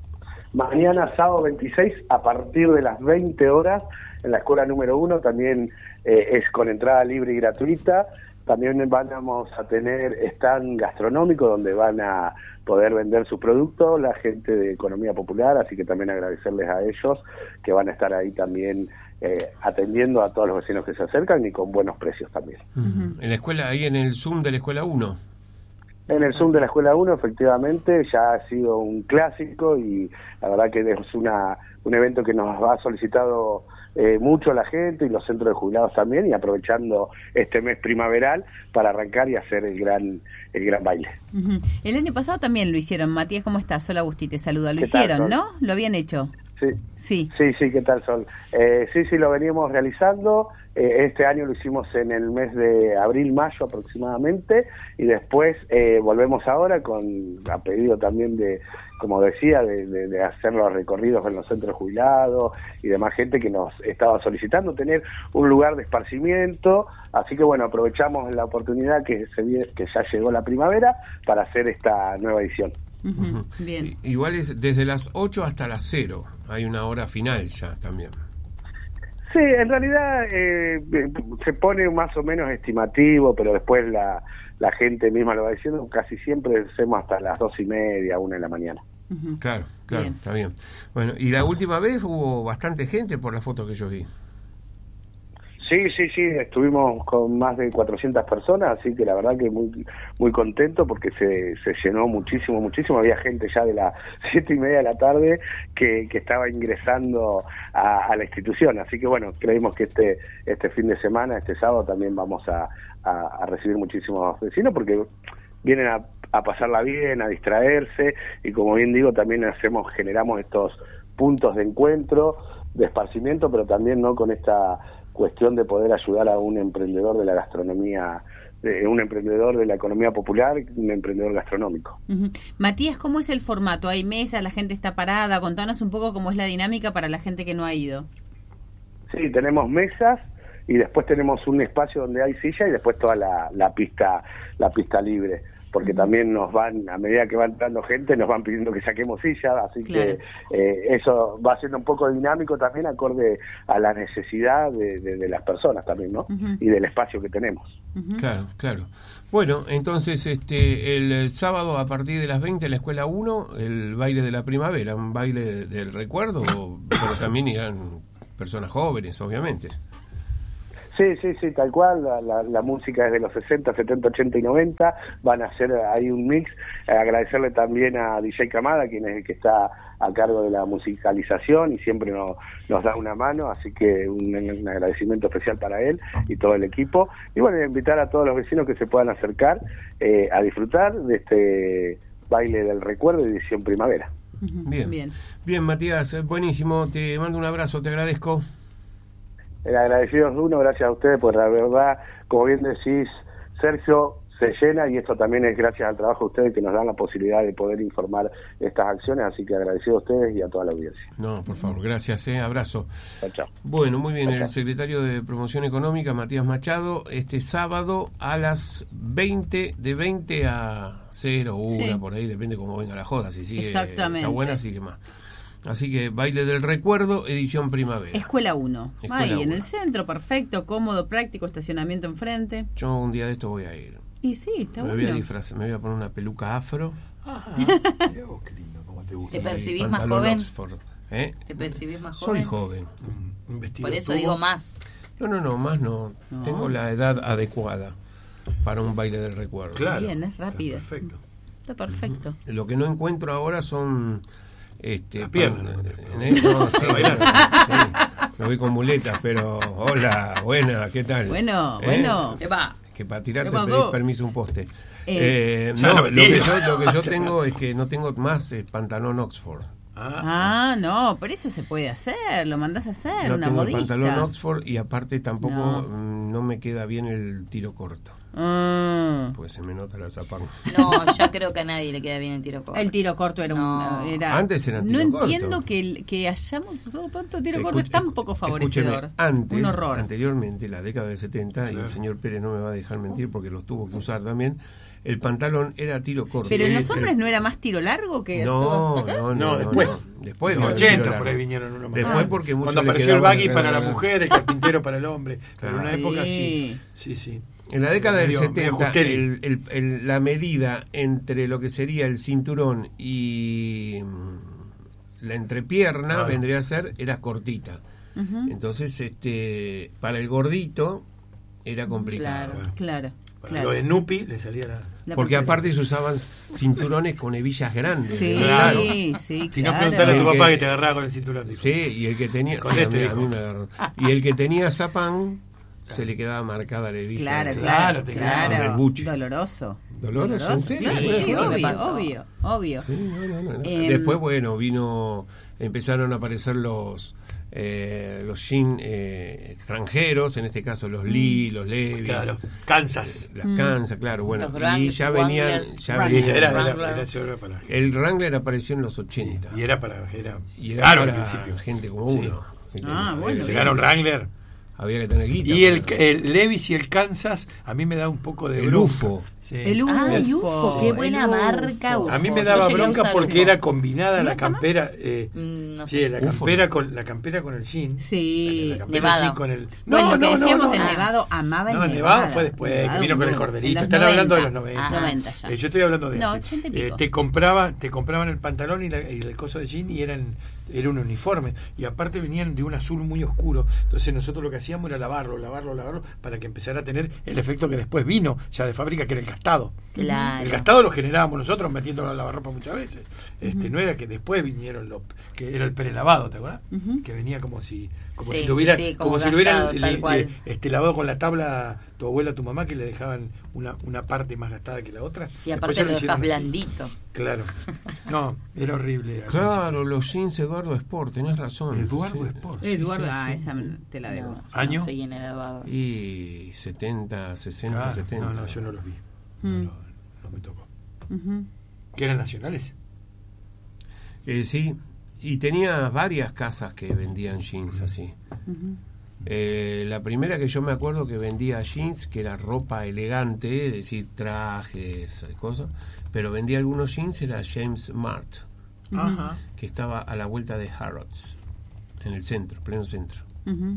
Mañana, sábado veintiséis, a partir de las veinte horas, en la escuela número uno, también eh, es con entrada libre y gratuita. También vamos a tener stand gastronómico donde van a poder vender sus productos la gente de Economía Popular, así que también agradecerles a ellos que van a estar ahí también eh, atendiendo a todos los vecinos que se acercan y con buenos precios también. En la escuela, ahí en el Zoom de la escuela uno. En el Zoom de la Escuela uno, efectivamente, ya ha sido un clásico y la verdad que es una un evento que nos ha solicitado eh, mucho la gente y los centros de jubilados también, y aprovechando este mes primaveral para arrancar y hacer el gran el gran baile. Ujú. El año pasado también lo hicieron. Matías, ¿cómo estás? Hola, Agustí, te saluda. Lo ¿Qué tal, hicieron, Sol? ¿no? Lo habían hecho. Sí. Sí. Sí, sí, ¿qué tal, Sol? Eh, sí, sí, lo veníamos realizando. Eh, este año lo hicimos en el mes de abril, mayo aproximadamente, y después eh, volvemos ahora con, a pedido también de, como decía, de, de, de hacer los recorridos en los centros jubilados y demás gente que nos estaba solicitando tener un lugar de esparcimiento. Así que bueno, aprovechamos la oportunidad que, se, vie- que ya llegó la primavera para hacer esta nueva edición. Ujú. Bien. I- Igual es desde las ocho hasta las cero. Hay una hora final ya también. Sí, en realidad eh, se pone más o menos estimativo, pero después la, la gente misma lo va diciendo, casi siempre hacemos hasta las dos y media, una de la mañana. Ujú. Claro, claro, Bien. está bien. Bueno, y la última vez hubo bastante gente por la foto que yo vi. Sí, sí, sí, estuvimos con más de cuatrocientas personas, así que la verdad que muy muy contento porque se, se llenó muchísimo, muchísimo. Había gente ya de las siete y media de la tarde que, que estaba ingresando a, a la institución, así que bueno, creímos que este este fin de semana, este sábado, también vamos a, a, a recibir muchísimos vecinos porque vienen a, a pasarla bien, a distraerse, y como bien digo, también hacemos generamos estos puntos de encuentro, de esparcimiento, pero también no con esta cuestión de poder ayudar a un emprendedor de la gastronomía, de un emprendedor de la economía popular, un emprendedor gastronómico. Ujú. Matías, ¿cómo es el formato? ¿Hay mesa? ¿La gente está parada? Contanos un poco cómo es la dinámica para la gente que no ha ido. Sí, tenemos mesas y después tenemos un espacio donde hay silla y después toda la, la pista la pista libre. porque también nos van, a medida que va entrando gente, nos van pidiendo que saquemos sillas, así Claro. que eh, eso va siendo un poco dinámico también, acorde a la necesidad de, de, de las personas también, ¿no? Ujú. Y del espacio que tenemos. Ujú. Claro, claro. Bueno, entonces este el sábado a partir de las veinte en la Escuela uno, el baile de la primavera, un baile de- del recuerdo, pero también irán personas jóvenes, obviamente. Sí, sí, sí, tal cual, la, la, la música es de los sesenta, setenta, ochenta y noventa, van a hacer ahí un mix. Eh, agradecerle también a D J Camada, quien es el que está a cargo de la musicalización y siempre nos, nos da una mano, así que un, un agradecimiento especial para él y todo el equipo. Y bueno, invitar a todos los vecinos que se puedan acercar eh, a disfrutar de este baile del recuerdo edición primavera. Ujú. Bien. Bien. Bien, Matías, eh, buenísimo. Te mando un abrazo, te agradezco. El agradecido es uno, gracias a ustedes, pues la verdad, como bien decís, Sergio, se llena y esto también es gracias al trabajo de ustedes que nos dan la posibilidad de poder informar estas acciones, así que agradecido a ustedes y a toda la audiencia. No, por favor, gracias, eh, abrazo. Chao, chao. Bueno, muy bien, Chao. el secretario de Promoción Económica, Matías Machado, este sábado a las veinte, de veinte a cero, una, Sí. por ahí, depende cómo venga la joda, si sigue, Exactamente. está buena, sigue más. Así que baile del recuerdo, edición primavera. Escuela uno. Escuela Ahí, en uno. el centro, perfecto, cómodo, práctico, estacionamiento enfrente. Yo un día de esto voy a ir. Y sí, está me voy bueno. a disfrazar, me voy a poner una peluca afro. Ajá. Mirá vos, qué lindo, cómo te gusta. ¿Te y percibís más pantalón joven? Oxford, ¿eh? ¿Te percibís más Soy joven? joven. Mm, un vestido Por eso tubo. digo más. No, no, no, más no. No. Tengo la edad adecuada para un baile del recuerdo. Claro. Bien, es rápido. Está perfecto. Está perfecto. Lo que no encuentro ahora son este Las piernas, pan- ¿no? ¿eh? No, sí, Para bailar. sí. Me voy con muletas, pero hola, buena, ¿qué tal? Bueno, ¿Eh? bueno. Epa. Que para tirarte ¿Qué pasó? pedís permiso un poste. Eh, Eh, ya no, lo lo metí. que, yo, lo que yo tengo es que no tengo más eh, pantalón Oxford. Ah, Ah, no, pero eso se puede hacer, lo mandás a hacer, No una tengo el modista. pantalón Oxford y aparte tampoco No. mm, no me queda bien el tiro corto, Ah, porque se me nota la zapanga. No, ya creo que a nadie le queda bien el tiro corto. el tiro corto era No. un... Era, Antes era no tiro corto. entiendo que, el- que hayamos usado tanto tiro corto, es Escuche- tan poco favorecedor. escúcheme, antes, un horror. anteriormente, la década del setenta, y Claro. el señor Pérez no me va a dejar mentir porque los tuvo que usar también, el pantalón era tiro corto. Pero en los El- hombres no era más tiro largo que No, todo hasta acá? no, no, No, después. no. Después en no, los el tiro ochenta largo. por ahí vinieron unos más. Después Ah. porque mucho Cuando le apareció el quedaba- baggy para la mujer, el carpintero para el hombre. Pero en una Sí. época sí. Sí, sí. En la década del Medio- medio setenta, ajusteri. el- el- el- la medida entre lo que sería el cinturón y mm, la entrepierna Claro. vendría a ser, era cortita. Ujú. Entonces, este para el gordito era complicado. Claro, claro, Para claro. lo de Nupi le salía la. La Porque persona- aparte se usaban cinturones con hebillas grandes. Sí, claro. sí, Si no, claro. preguntale a tu El papá que- que te agarraba con el cinturón. dijo. Sí, y el que tenía Con sí, a este mí- a dijo. mí me agarró. Y el que tenía zapán se le quedaba marcada la hebilla. Claro, Claro, claro, te claro. quedaba. El buche. Doloroso. ¿Doloroso? ¿En serio? Sí, Sí, me obvio, pasó. obvio, obvio. Sí, no, no, no, no. Em, Después, bueno, vino, empezaron a aparecer los eh, los jeans eh, extranjeros, en este caso los Lee, los Levi's, Claro. Kansas. las Kansas, claro, bueno, Los Wrang- y ya venían, Wrangler. ya Y venían- ella era, era, Wrangler. era, eso era para. el Wrangler apareció en los ochenta Y era para. Era, y era caro al para principio. gente como Sí. uno. que Ah, tenía- bueno, Llegaron Wrangler. había que tener guita. Y el, para- el Levi's y el Kansas, a mí me da un poco de El bronca. UFO. Sí. El UFO. Ah, el UFO, qué el buena UFO. marca, UFO. A mí me Yo daba llegué a bronca usar porque UFO. era combinada ¿No la está más? campera. Eh, Mm, no sé. sí, la UFO. campera, con, la campera con el jean. Sí. La campera Nevado. jean con el. Bueno, lo que decíamos no, del no. Nevado, amaba el No, el Nevado. Nevado fue después, Nevado, que vino con el bueno, corderito. en los Están hablando de los noventa. noventa. Ah. noventa ya. Eh, yo estoy hablando de No, antes. ochenta y pico. Eh, te compraba, te compraban el pantalón y, la- y el coso de jean y eran era un uniforme y aparte venían de un azul muy oscuro. Entonces nosotros lo que hacíamos era lavarlo, lavarlo, lavarlo para que empezara a tener el efecto que después vino ya de fábrica, que era el gastado. Claro. El gastado lo generábamos nosotros metiéndolo a lavarropa muchas veces. Este no era que después vinieron los que era el prelavado, ¿te acuerdas? Ujú. Que venía como si como Sí, si lo hubiera sí, sí, como, como si lo hubieran gastado, le- tal le- cual. este lavado con la tabla tu abuela, tu mamá, que le dejaban una, una parte más gastada que la otra. Y Después aparte ya lo dejas hicieron así. blandito. Claro. No, era horrible. al Claro, los jeans Eduardo Sport, tenés razón. Eduardo Sí. Sport. Eduardo, Sí, sí, ah, sí. esa te la debo. No, ¿Año? No sé quién era Eduardo. Y setenta, sesenta, Ah, setenta. no, no, yo no los vi. No, Mm. no, no me tocó. Ujú. ¿Que eran nacionales? Eh, sí, y tenía varias casas que vendían jeans así. Ujú. Eh, la primera que yo me acuerdo que vendía jeans, que era ropa elegante, es decir, trajes, cosas, pero vendía algunos jeans, era James Mart, Ajá. que estaba a la vuelta de Harrods, en el centro, pleno centro. Ujú.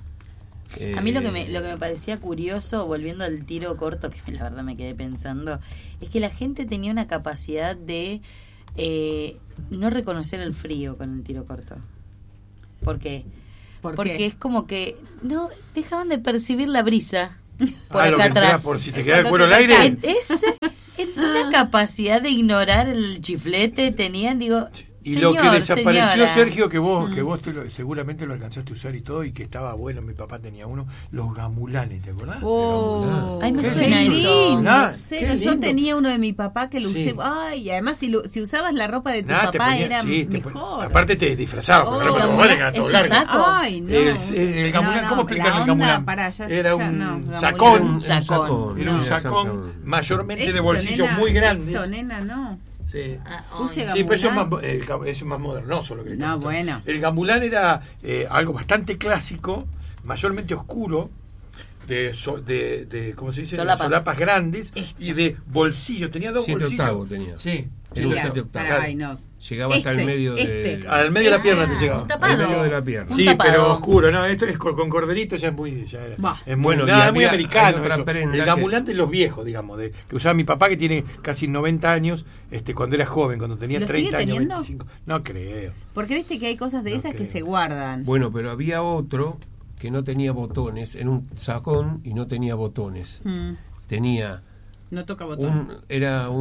Eh, A mí lo que me lo que me parecía curioso, volviendo al tiro corto, que la verdad me quedé pensando, es que la gente tenía una capacidad de eh, no reconocer el frío con el tiro corto. ¿Por qué? ¿Por Porque qué? es como que no dejaban de percibir la brisa por Ah, lo acá que te da atrás. por si te queda el Cuando cuero al te aire. sacan ese- en una capacidad de ignorar el chiflete tenían, digo, Y señor, lo que desapareció, señora. Sergio, que vos, que vos te lo- seguramente lo alcanzaste a usar y todo, y que estaba bueno, mi papá tenía uno, los gamulanes, ¿te acordás? Oh, Ay, me Qué suena lindo. eso. Nah, No sé, qué yo lindo. tenía uno de mi papá que lo Sí. usé. Ay, y además si, lo- si usabas la ropa de tu Nada, te papá ponía- era sí, te pon- mejor. aparte te disfrazaba, porque Oh, la ropa de tu gamulán, mamá le quedaba todo ¿es un largo. saco? Ay, no. El, el gamulán, No, no, ¿cómo explican la el onda gamulán? para ya- Era ya un no, gamulán. sacón, Un sacón. era un No. sacón mayormente de Esto, bolsillos nena, muy grandes. Esto, nena, no. Sí. Ah, Use ay. Sí, pero eso es más, gamulán. el ga- eso es más modernoso lo que le No, estamos contando. bueno. El gamulán era eh, algo bastante clásico, mayormente oscuro, de, so- de, de ¿cómo se dice? Solapas. Solapas grandes Esta. y de bolsillos. Tenía dos Siete bolsillos. octavos tenía. Sí. Era un Mira, siete octavos. para- ay, no. Llegaba hasta Este, el medio este. del... Al medio de la pierna te llegaba. Un tapado. Al medio de la pierna. Un Sí, tapado. pero oscuro, no, esto es con, con corderito ya es muy, ya era- Bah. es muy, Bueno, y nada, había- muy americano hay otra eso. prenda El que- gamulán de los viejos, digamos, de, que usaba mi papá que tiene casi noventa años, este, cuando era joven, cuando tenía ¿Lo treinta sigue años, teniendo? veinticinco. No creo. Porque viste que hay cosas de No esas que creo. se guardan. Bueno, pero había otro que no tenía botones, era un sacón y no tenía botones. Mm, Tenía no toca botón. un... era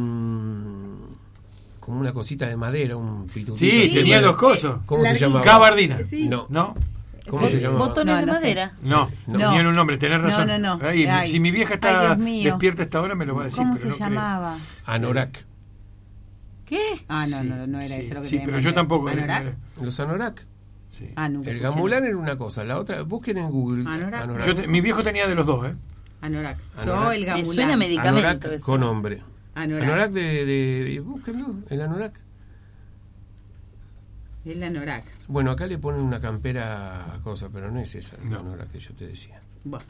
un... como una cosita de madera, un pitutito. Sí, así. tenía los cosos. ¿Cómo se Larguito. llamaba? Gabardina. Sí. No. ¿No? ¿Cómo Sí. se llamaba? Botones No, de no sé. madera. No, No. tenían un nombre, tenés No, razón. no, no. Ay, Ay. si mi vieja Ay, está Dios mío. despierta a esta hora me lo va a decir. ¿Cómo pero se no creo. llamaba? Anorak. ¿Qué? Ah, no, Sí, no, no era sí, eso lo que sí, tenía pero en yo mente. tampoco. ¿Anorak? Los anorak. Sí. Ah, nunca El escuché. gamulán era una cosa, la otra, busquen en Google. Anorak. Yo te- mi viejo tenía de los dos, ¿eh? Anorak. Yo Anorak. el Me gamulán. suena medicamento Anorak eso. con hombre. Anorak. Anorak de, de... Búsquenlo, el anorak. El anorak. Bueno, acá le ponen una campera cosa, pero no es esa No. la anorak que yo te decía. Bueno.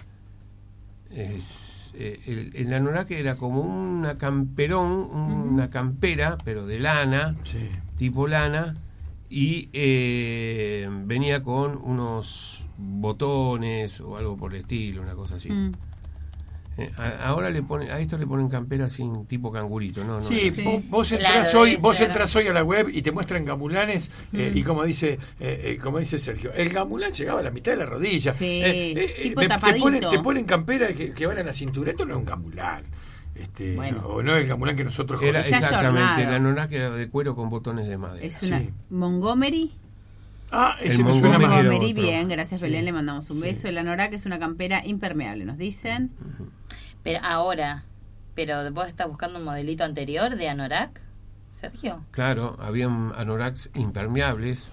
Es, eh, el, el anorak era como una camperón, una campera, pero de lana, Sí. tipo lana, y eh, venía con unos botones o algo por el estilo, una cosa así. Mm. Eh, a- ahora le ponen, a esto le ponen campera sin tipo cangurito, ¿no? no Sí, es- Sí. vos, vos Claro, entrás hoy, debe vos ser. entrás hoy a la web y te muestran gamulanes eh, y como dice, eh, eh, como dice Sergio, el gamulán llegaba a la mitad de la rodilla. Sí, Eh, eh, tipo me- te tapadito. ponen, te ponen campera que, que van a la cintura, esto no es un gamulán. Este, Bueno. no, o no es el gamulán que nosotros Era conocemos. Ya exactamente, jornada. el anorak era de cuero con botones de madera. Es una Sí. Montgomery. Ah, ese El me suena Montgomery más. era Montgomery, otro. bien, gracias Belén, Sí. le mandamos un beso. El anorak es una campera impermeable, nos dicen. Pero ahora, pero vos estás buscando un modelito anterior de anorak, Sergio. Claro, habían anoraks impermeables,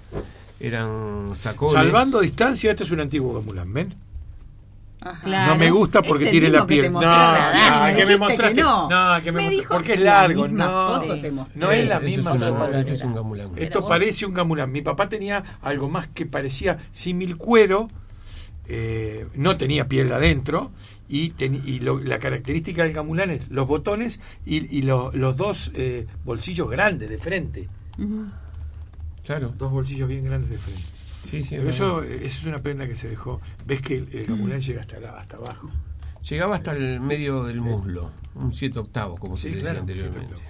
eran sacones. Salvando distancia, este es un antiguo gamulán, ¿ven? Ajá. Claro. No me gusta porque Es el tiene mismo la que te piel. No, mostré esa ah, danza. que me Dijiste mostraste. que no. No, que me, Me mostraste. dijo Porque es la largo, misma no. foto Sí. te mostré. No es la Ese misma es una- foto. ese es un gamulán. Pero Esto vos- parece un gamulán. Mi papá tenía algo más que parecía símil cuero, eh, no tenía piel adentro, y, ten- y lo- la característica del gamulán es los botones y, y lo- los dos eh, bolsillos grandes de frente. Ujú. Claro, Dos bolsillos bien grandes de frente. sí, sí. Pero es eso, verdad. eh, eso es una prenda que se dejó. Ves que el, el gamulán llega hasta, la- hasta abajo. Llegaba hasta el medio del muslo, un siete octavos, como se Sí, decía claro, anteriormente. siete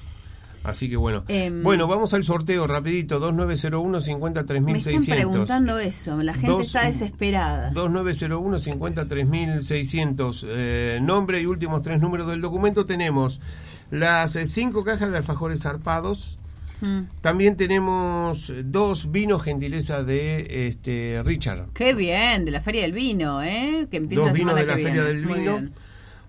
Así que bueno. Em, bueno, vamos al sorteo rapidito, dos nueve cero uno, cincuenta tres Me mil están seiscientos. preguntando eso, la gente Dos- está desesperada. dos nueve cero uno, cincuenta tres mil seiscientos. Eh, nombre y últimos tres números del documento. Tenemos las eh, cinco cajas de alfajores zarpados. Mm. También tenemos eh, dos vinos gentileza de este Richard. Qué bien, de la Feria del Vino, ¿eh? Que empieza Dos la vinos semana de la que Feria viene. del Muy Vino. bien.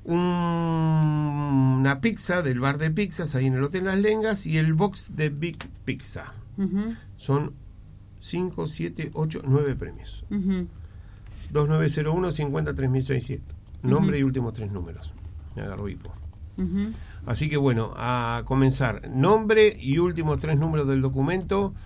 Un- una pizza del bar de pizzas ahí en el Hotel Las Lengas y el box de Big Pizza. Ujú, Son cinco, siete, ocho, nueve premios. ujú. dos nueve cero uno, cincuenta tres mil seiscientos. Nombre y últimos tres números. Me agarró hipo. Ujú. Así que bueno, a comenzar. Nombre y últimos tres números del documento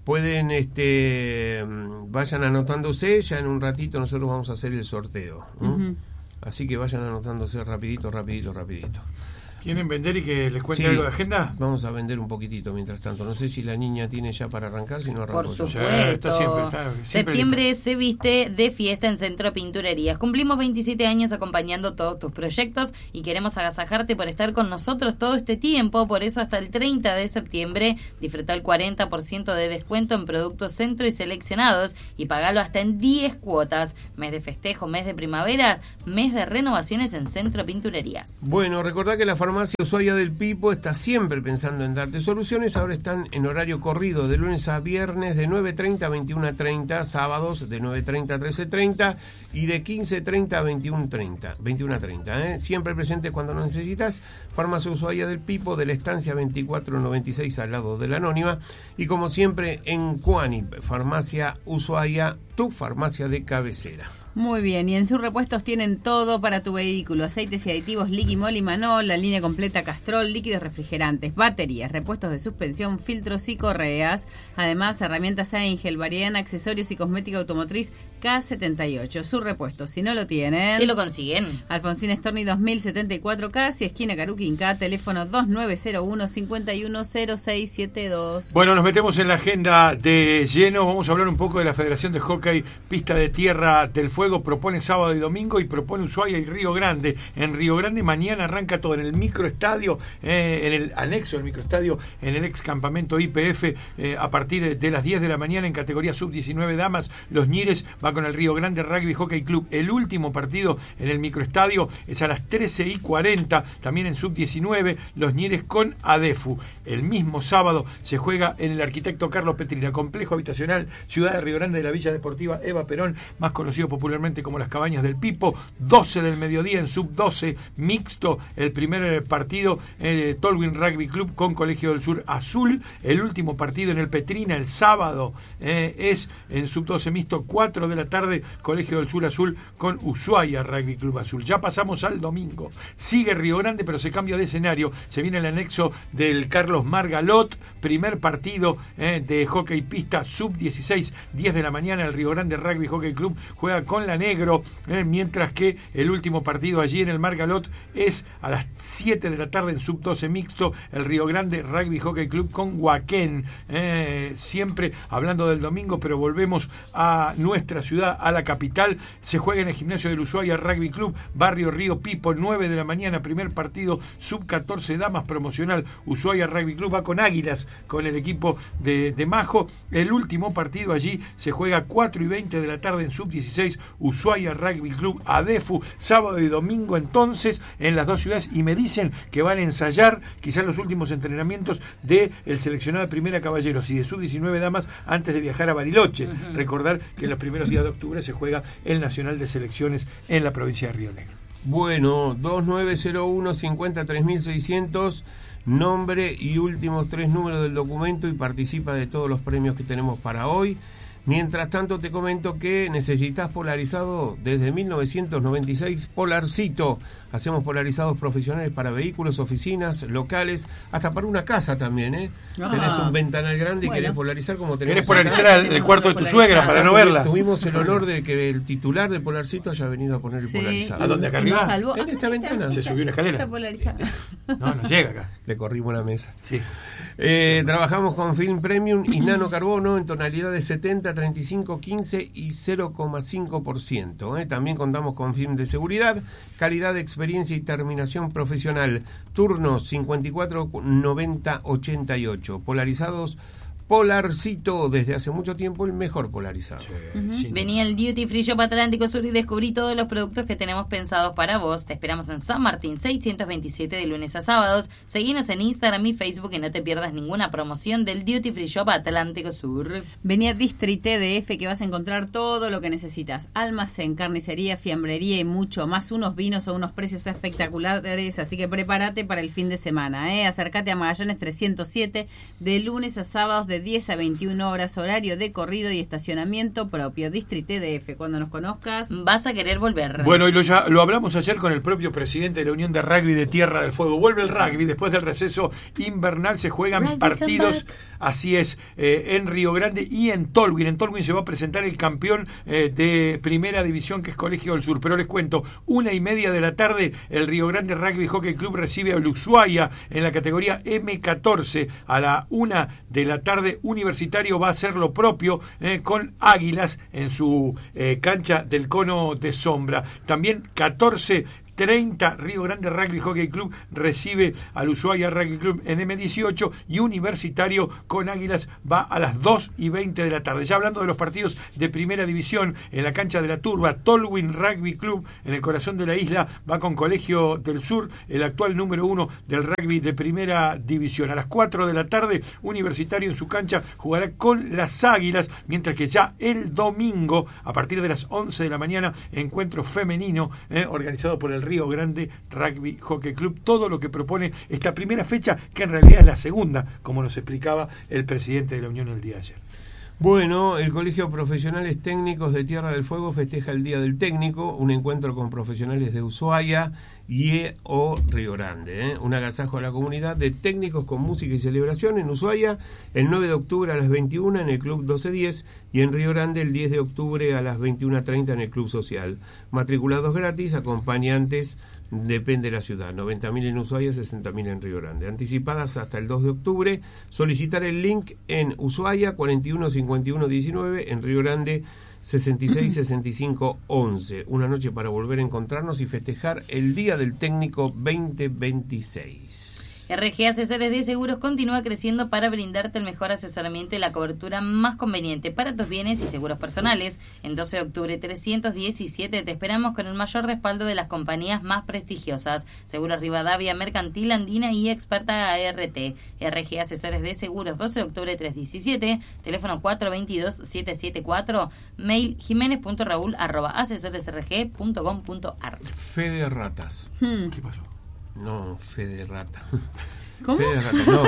pueden, este, vayan anotándose, ya en un ratito nosotros vamos a hacer el sorteo. ¿Mm? Uh-huh. Así que vayan anotándose rapidito, rapidito, rapidito. ¿Quieren vender y que les cuente sí, algo de agenda? Vamos a vender un poquitito mientras tanto. No sé si la niña tiene ya para arrancar, si no arrancó. Por supuesto. Ya, está siempre, está, siempre Septiembre listo. se viste de fiesta en Centro Pinturerías. Cumplimos veintisiete años acompañando todos tus proyectos y queremos agasajarte por estar con nosotros todo este tiempo. Por eso hasta el treinta de septiembre disfruta el cuarenta por ciento de descuento en productos Centro y seleccionados y pagalo hasta en diez cuotas. Mes de festejo, mes de primaveras, mes de renovaciones en Centro Pinturerías. Bueno, recordá que la farmacia Ushuaia del Pipo está siempre pensando en darte soluciones. Ahora están en horario corrido de lunes a viernes de nueve treinta a veintiuno treinta, sábados de nueve treinta a trece treinta y de quince treinta a veintiuno treinta. ¿eh? Siempre presente cuando lo necesitas. Farmacia Ushuaia del Pipo, de la estancia veinticuatro noventa y seis al lado de la Anónima. Y como siempre en Cuanip, Farmacia Ushuaia, tu farmacia de cabecera. Muy bien, y en sus repuestos tienen todo para tu vehículo: aceites y aditivos Liquimol y Manol, la línea completa Castrol, líquidos refrigerantes, baterías, repuestos de suspensión, filtros y correas. Además, herramientas Angel, variedad en accesorios y cosmética automotriz K setenta y ocho. Sus repuestos, si no lo tienen... ¿Qué lo consiguen? Alfonsín Storni dos mil setenta y cuatro casi, esquina Caruquinca, teléfono dos nueve cero uno, cinco uno cero seis siete dos. Bueno, nos metemos en la agenda de lleno. Vamos a hablar un poco de la Federación de Hockey Pista de Tierra del Fuego. Propone sábado y domingo y propone Ushuaia y Río Grande. En Río Grande mañana arranca todo en el microestadio, eh, en el anexo del microestadio, en el ex campamento I P F, eh, a partir de las diez de la mañana en categoría sub diecinueve damas. Los Ñires va con el Río Grande Rugby Hockey Club. El último partido en el microestadio es a las trece y cuarenta, también en sub diecinueve, los Ñires con ADEFU. El mismo sábado se juega en el Arquitecto Carlos Petrina, complejo habitacional Ciudad de Río Grande de la Villa Deportiva Eva Perón, más conocido popularmente como las Cabañas del Pipo. Doce del mediodía en sub doce mixto, el primer partido eh, Tolwyn Rugby Club con Colegio del Sur Azul. El último partido en el Petrina el sábado eh, es en sub doce mixto, cuatro de la tarde, Colegio del Sur Azul con Ushuaia Rugby Club Azul. Ya pasamos al domingo, sigue Río Grande pero se cambia de escenario, se viene el anexo del Carlos Margalot, primer partido eh, de hockey pista sub dieciséis, diez de la mañana, el Río Grande Rugby Hockey Club juega con la Negro, eh, mientras que el último partido allí en el Margalot es a las siete de la tarde en sub doce mixto, el Río Grande Rugby Hockey Club con Huaquén. Eh, siempre hablando del domingo, pero volvemos a nuestra ciudad, a la capital. Se juega en el gimnasio del Ushuaia Rugby Club, barrio Río Pipo, nueve de la mañana, primer partido sub catorce damas promocional. Ushuaia Rugby Club va con Águilas, con el equipo de, de Majo. El último partido allí se juega cuatro y veinte de la tarde en sub dieciséis, Ushuaia Rugby Club ADEFU, sábado y domingo entonces en las dos ciudades, y me dicen que van a ensayar quizás los últimos entrenamientos del seleccionado de Primera Caballeros y de sub diecinueve damas antes de viajar a Bariloche. Uh-huh. Recordar que en los primeros días de octubre se juega el Nacional de Selecciones en la provincia de Río Negro. Bueno, dos nueve cero uno, cinco tres seiscientos, nombre y últimos tres números del documento y participa de todos los premios que tenemos para hoy. Mientras tanto te comento que necesitas polarizado desde mil novecientos noventa y seis, Polarcito. Hacemos polarizados profesionales para vehículos, oficinas, locales, hasta para una casa también, ¿eh? Ah, tenés un ventanal grande y bueno, querés polarizar como tenemos. ¿Querés polarizar el, el cuarto de tu suegra para no verla? Tuvimos el honor de que el titular de Polarcito haya venido a poner el sí, polarizado. ¿A dónde? ¿Acá arriba? En esta ventana. Se subió una escalera. Está polarizado. No, no llega acá. Le corrimos la mesa. Sí. Eh, trabajamos con film premium y nanocarbono en tonalidades setenta, treinta y cinco, quince y cero coma cinco por ciento. Eh. También contamos con film de seguridad, calidad de experiencia y terminación profesional. Turnos cincuenta y cuatro, noventa, ochenta y ocho. Polarizados Polarcito, desde hace mucho tiempo el mejor polarizado. Sí, uh-huh. sí. Venía el Duty Free Shop Atlántico Sur y descubrí todos los productos que tenemos pensados para vos. Te esperamos en San Martín seiscientos veintisiete de lunes a sábados. Seguinos en Instagram y Facebook y no te pierdas ninguna promoción del Duty Free Shop Atlántico Sur. Venía District T D F, que vas a encontrar todo lo que necesitas: almacén, carnicería, fiambrería y mucho más, unos vinos a unos precios espectaculares, así que prepárate para el fin de semana, ¿eh? Acércate a Magallanes trescientos siete de lunes a sábados de de diez a veintiuna horas, horario de corrido y estacionamiento propio. Distrito D F, cuando nos conozcas vas a querer volver. Bueno, y lo, ya, lo hablamos ayer con el propio presidente de la Unión de Rugby de Tierra del Fuego. Vuelve el rugby, después del receso invernal se juegan rugby partidos, así es, eh, en Río Grande y en Tolwyn. En Tolwyn se va a presentar el campeón eh, de primera división, que es Colegio del Sur. Pero les cuento, una y media de la tarde, el Río Grande Rugby Hockey Club recibe a Ushuaia en la categoría eme catorce. A la una de la tarde, Universitario va a hacer lo propio eh, con Águilas en su eh, cancha del Cono de Sombra. También catorce treinta, Río Grande Rugby Hockey Club recibe al Ushuaia Rugby Club en eme dieciocho, y Universitario con Águilas va a las dos y veinte de la tarde. Ya hablando de los partidos de primera división, en la cancha de la Turba, Tolwyn Rugby Club, en el corazón de la isla, va con Colegio del Sur, el actual número uno del rugby de primera división. A las cuatro de la tarde, Universitario en su cancha jugará con las Águilas, mientras que ya el domingo, a partir de las once de la mañana, encuentro femenino eh, organizado por el Río Grande Rugby Hockey Club. Todo lo que propone esta primera fecha, que en realidad es la segunda, como nos explicaba el presidente de la Unión el día de ayer. Bueno, el Colegio Profesionales Técnicos de Tierra del Fuego festeja el Día del Técnico, un encuentro con profesionales de Ushuaia y o Río Grande, ¿eh? Un agasajo a la comunidad de técnicos con música y celebración en Ushuaia el nueve de octubre a las veintiuna en el Club doce diez, y en Río Grande el diez de octubre a las veintiuna treinta en el Club Social. Matriculados gratis, acompañantes depende de la ciudad, noventa mil en Ushuaia, sesenta mil en Río Grande. Anticipadas hasta el dos de octubre, solicitar el link en Ushuaia cuarenta y uno cincuenta y uno diecinueve, en Río Grande sesenta y seis sesenta y cinco once. Una noche para volver a encontrarnos y festejar el Día del Técnico veinte veintiséis. R G Asesores de Seguros continúa creciendo para brindarte el mejor asesoramiento y la cobertura más conveniente para tus bienes y seguros personales. En doce de octubre trescientos diecisiete te esperamos con el mayor respaldo de las compañías más prestigiosas: Seguros Rivadavia, Mercantil Andina y Experta A R T. R G Asesores de Seguros, doce de octubre trescientos diecisiete, teléfono cuatro dos dos siete siete cuatro, mail jiménez punto raúl arroba asesoresrg punto com punto ar. Fe de ratas. Hmm. ¿Qué pasó? No, fe de rata. ¿Cómo? Fe de rata, no.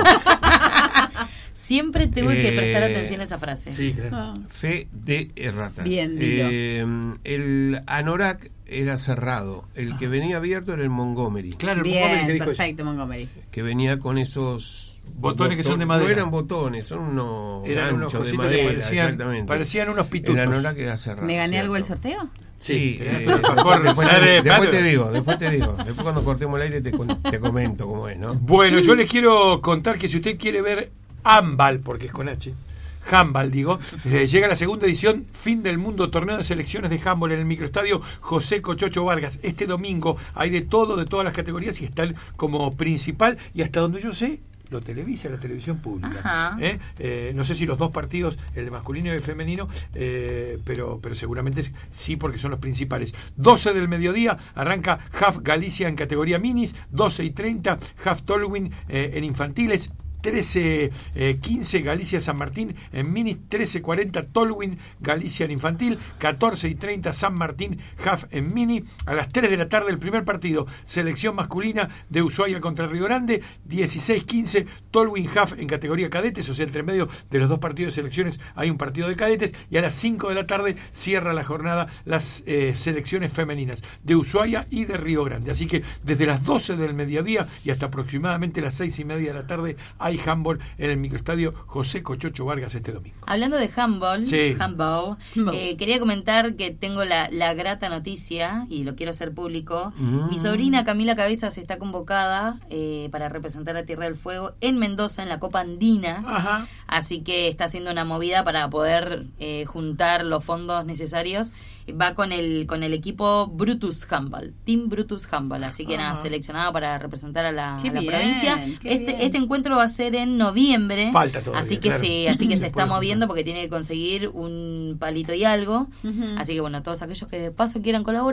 Siempre tengo Eh, que prestar atención a esa frase. Sí, claro. Ah. Fe de ratas. Bien, dilo. Eh, el Anorak era cerrado. El que venía abierto era el Montgomery. Claro, el Montgomery que Bien, dijo perfecto, Montgomery. Que venía con esos Botones que son de madera. No eran botones, son unos Eran unos ganchos de cositos que madera. parecían, Exactamente. parecían unos pitutos. El Anorak era cerrado. ¿Me gané ¿cierto? algo el sorteo? Sí, Sí, eh, por favor, después, sale, te, después padre. te digo, después te digo. Después cuando cortemos el aire te, con- te comento cómo es, ¿no? Bueno, yo les quiero contar que si usted quiere ver handball, porque es con H, handball digo, eh, llega la segunda edición, Fin del Mundo, torneo de selecciones de handball en el microestadio José Cochocho Vargas. Este domingo hay de todo, de todas las categorías, y está el como principal, y hasta donde yo sé, lo televisa la televisión pública. Ajá. ¿Eh? Eh, no sé si los dos partidos, el de masculino y el femenino, eh, pero, pero seguramente sí, porque son los principales. doce del mediodía arranca Half Galicia en categoría minis, doce y treinta Half Tolwyn eh, en infantiles, trece quince Galicia San Martín en minis, trece cuarenta Tolwyn Galicia en infantil, catorce y treinta San Martín Half en mini. A las tres de la tarde el primer partido, selección masculina de Ushuaia contra Río Grande, dieciséis quince Tolwyn Half en categoría cadetes, o sea, entre medio de los dos partidos de selecciones hay un partido de cadetes, y a las cinco de la tarde cierra la jornada las eh, selecciones femeninas de Ushuaia y de Río Grande. Así que desde las doce del mediodía y hasta aproximadamente las seis y media de la tarde hay handball en el microestadio José Cochocho Vargas este domingo. Hablando de handball, Sí. handball Handball. eh, quería comentar que tengo la, la grata noticia, y lo quiero hacer público. Mm. Mi sobrina Camila Cabezas está convocada eh, para representar a Tierra del Fuego en Mendoza, en la Copa Andina. Ajá. Así que está haciendo una movida para poder eh, juntar los fondos necesarios. Va con el con el equipo Brutus Handball, Team Brutus Handball. Así que nada, Ajá. seleccionada para representar a la, Qué a la bien, provincia. qué Este, bien. este encuentro va a ser en noviembre. Falta todavía, Así que claro. sí, así que se Se está puede moviendo juntar. porque tiene que conseguir un palito y algo. Ujú. Así que bueno, todos aquellos que de paso quieran colaborar,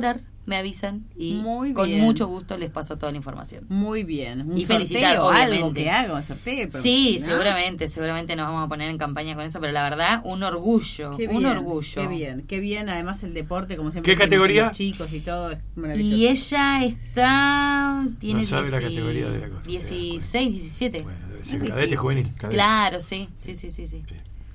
me avisan y Muy con bien. mucho gusto les paso toda la información. Muy bien. Un Y felicitar, sorteo, algo obviamente. que haga, un sorteo. pero- Sí, ¿no? seguramente, seguramente nos vamos a poner en campaña con eso, pero la verdad, un orgullo, Qué un bien, orgullo. Qué bien, qué bien. Además el deporte, como siempre ¿Qué decimos, categoría? los chicos y todo, es maravilloso. Y ella está, tiene No sabe la dieci- categoría de la cosa. dieciséis, diecisiete. Bueno, debe Es ser cadete difícil. juvenil. Cadete. Claro, sí, sí, sí, sí, sí.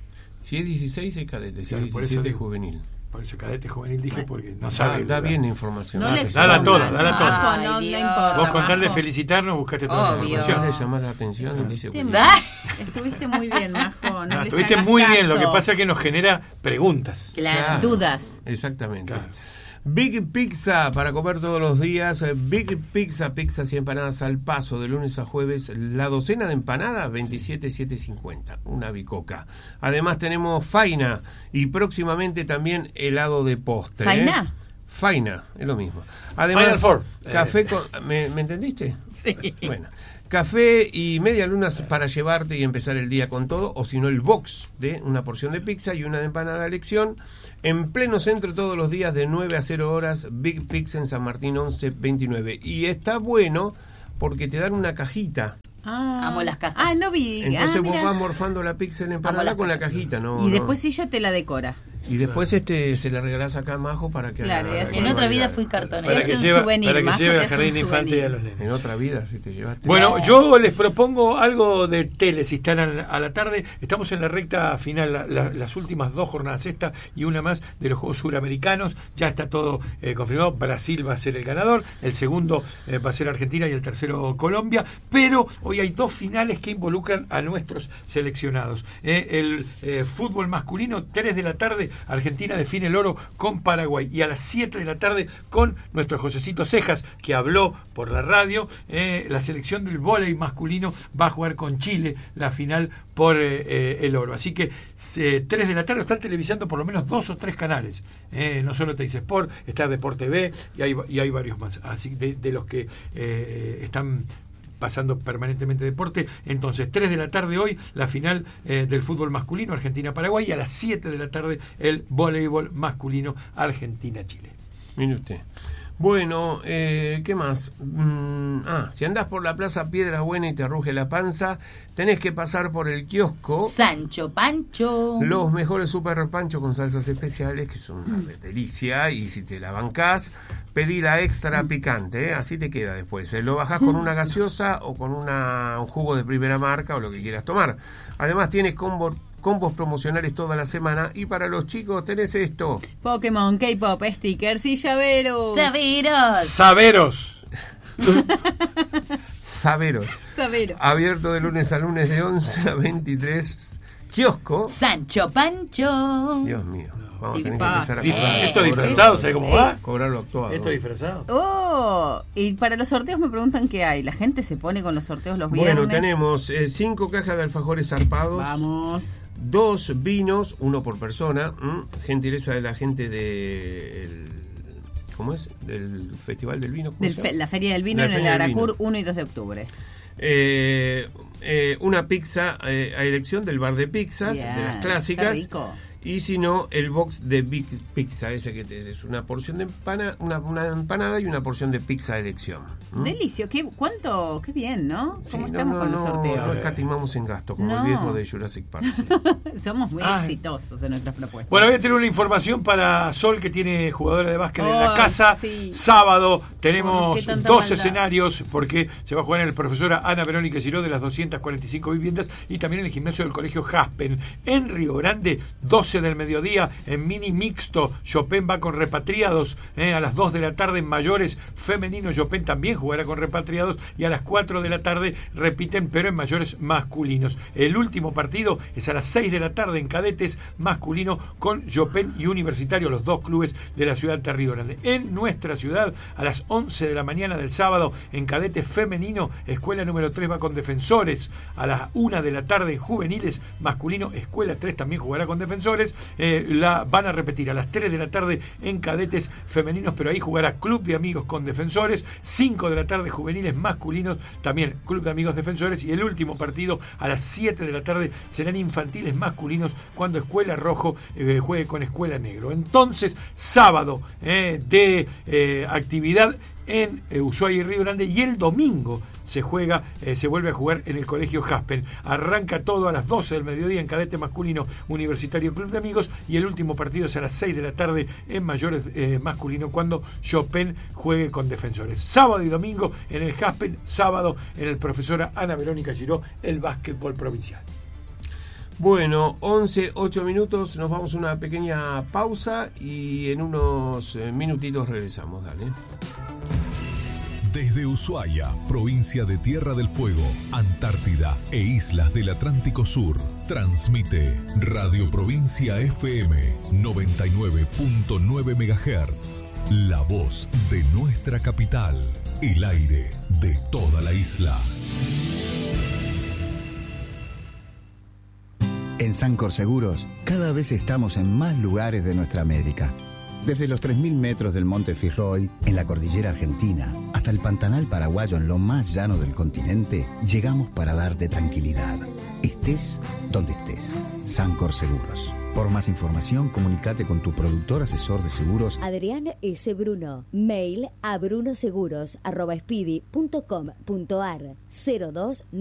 Si es dieciséis es cadete, si Claro, es por eso diecisiete es digo. juvenil. Por eso cadete juvenil dije, porque no Da, sabe. da ¿verdad? bien la información. No Ah, le que Dala expongan. toda, dala toda. Majo, Ay, no, no Dios. importa. Vos con tal de Majo. felicitarnos buscaste toda la Obvio. información. le llamar la atención, dice Estuviste Willy. Ah, Estuviste muy bien, Majo. No, No, les estuviste hagas muy bien, lo caso. que pasa es que nos genera preguntas. Claro. Claro. Dudas. Exactamente. Claro. Big Pizza para comer todos los días. eh, Big Pizza, pizzas y empanadas al paso de lunes a jueves. La docena de empanadas, veintisiete mil setecientos cincuenta. Una bicoca. Además tenemos faina y próximamente también helado de postre. ¿Faina? ¿eh? Faina, es lo mismo. Además, Final Four. café con... ¿Me, ¿me entendiste? Sí. Bueno. Café y media luna para llevarte y empezar el día con todo, o si no el box de una porción de pizza y una de empanada a elección. En pleno centro todos los días de nueve a cero horas, Big Pizza en San Martín once veintinueve. Y está bueno porque te dan una cajita. Ah. Amo las cajas. Ah, no vi. Entonces ah, vos mira. vas morfando la pizza y la empanada las con la cajas. cajita, ¿no? Y no. después ella te la decora. Y después este se la regalás acá a Majo para que Claro, haga- y así- En otra vida haga- fui Para cartonera. Es que un lleve, souvenir, para que Majo, lleve te al hace jardín un infante y a souvenir. los nenes. En otra vida, si te llevaste. Bueno, No. yo les propongo algo de tele, si están a, a la tarde. Estamos en la recta final, la- la- las últimas dos jornadas, esta y una más de los Juegos Suramericanos. Ya está todo eh, confirmado. Brasil va a ser el ganador, el segundo eh, va a ser Argentina y el tercero Colombia. Pero hoy hay dos finales que involucran a nuestros seleccionados. Eh, el eh, fútbol masculino, tres de la tarde, Argentina define el oro con Paraguay. Y a las siete de la tarde, con nuestro Josecito Cejas, que habló por la radio, eh, la selección del vóley masculino va a jugar con Chile la final por eh, eh, el oro. Así que eh, tres de la tarde están televisando por lo menos dos o tres canales. Eh, no solo Teis Sport, está Deport T V y hay, y hay varios más. Así de, de los que eh, están pasando permanentemente deporte. Entonces, tres de la tarde hoy, la final eh, del fútbol masculino, Argentina-Paraguay, y a las siete de la tarde el voleibol masculino, Argentina-Chile. Mire usted. Bueno, eh, ¿qué más? Mm, ah, si andás por la Plaza Piedra Buena y te ruge la panza, tenés que pasar por el kiosco. Sancho Pancho. Los mejores super panchos con salsas especiales, que son una delicia, y si te la bancás, pedí la extra picante, ¿eh? Así te queda después. ¿eh? Lo bajás con una gaseosa o con una, un jugo de primera marca o lo que quieras tomar. Además tienes combo, combos promocionales toda la semana, y para los chicos tenés esto. Pokémon, K-pop, stickers y llaveros. Llaveros. Saberos. Saberos. Llaveros. Abierto de lunes a lunes de once a veintitrés. Kiosco. Sancho Pancho. Dios mío. Vamos Sí, a tener que pasa. empezar a Sí. cobrar. Esto cobrar- disfrazado, ¿sabes cómo va? Cobrar lo actuado. Esto disfrazado. Oh, y para los sorteos me preguntan qué hay. La gente se pone con los sorteos los viernes. Bueno, tenemos eh, cinco cajas de alfajores zarpados. Vamos. Dos vinos, uno por persona. ¿m? Gentileza de la gente de... el- ¿Cómo es? Del Festival del Vino. ¿cómo Del se fe- llama? la Feria del Vino La en el Feria del Aracur, Vino. uno y dos de octubre. Eh, eh, una pizza eh, a elección del bar de pizzas, Bien, de las qué clásicas. rico. Y si no, el box de Big Pizza, ese que te, es una porción de empana, una, una empanada y una porción de pizza a elección. ¿m? Delicio, qué, cuánto, qué bien, ¿no? Sí, ¿Cómo no, estamos no, con los no, sorteos? No escatimamos en gasto, como No. el viejo de Jurassic Park. Somos muy Ay. exitosos en nuestras propuestas. Bueno, voy a tener una información para Sol, que tiene jugadora de básquet en la Ay, casa. sí. Sábado ¿Por tenemos qué tanta dos maldad? escenarios, porque se va a jugar en el profesora Ana Verónica Giró de las doscientas cuarenta y cinco viviendas, y también en el gimnasio del colegio Jaspen. En Río Grande, doce del mediodía, en mini mixto, Chopin va con repatriados. eh, a las dos de la tarde en mayores femenino, Chopin también jugará con repatriados, y a las cuatro de la tarde repiten, pero en mayores masculinos. El último partido es a las seis de la tarde en cadetes masculino, con Chopin y Universitario, los dos clubes de la ciudad de Río Grande. En nuestra ciudad, a las once de la mañana del sábado, en cadetes femenino, escuela número tres va con Defensores. A las una de la tarde en juveniles masculino, escuela tres también jugará con Defensores. Defensores, eh, la van a repetir a las tres de la tarde en cadetes femeninos, pero ahí jugará Club de Amigos con Defensores, cinco de la tarde juveniles masculinos, también Club de Amigos Defensores, y el último partido a las siete de la tarde serán infantiles masculinos cuando Escuela Rojo eh, juegue con Escuela Negro. Entonces, sábado eh, de eh, actividad en eh, Ushuaia y Río Grande, y el domingo se juega, eh, se vuelve a jugar en el Colegio Jaspen. Arranca todo a las doce del mediodía en cadete masculino Universitario Club de Amigos, y el último partido es a las seis de la tarde en mayores eh, masculino cuando Chopin juegue con Defensores. Sábado y domingo en el Jaspen, sábado en el Profesora Ana Verónica Giró, el básquetbol provincial. Bueno, once, ocho minutos, nos vamos a una pequeña pausa y en unos eh, minutitos regresamos, dale. Desde Ushuaia, provincia de Tierra del Fuego, Antártida e islas del Atlántico Sur, transmite Radio Provincia F M noventa y nueve punto nueve megahertz, la voz de nuestra capital, el aire de toda la isla. En Sancor Seguros, cada vez estamos en más lugares de nuestra América. Desde los tres mil metros del Monte Fitzroy, en la cordillera argentina, hasta el Pantanal paraguayo en lo más llano del continente, llegamos para darte tranquilidad. Estés donde estés. Sancor Seguros. Por más información, comunícate con tu productor asesor de seguros. Adrián S. Bruno. Mail a brunoseguros arroba speedy punto com punto ar cero dos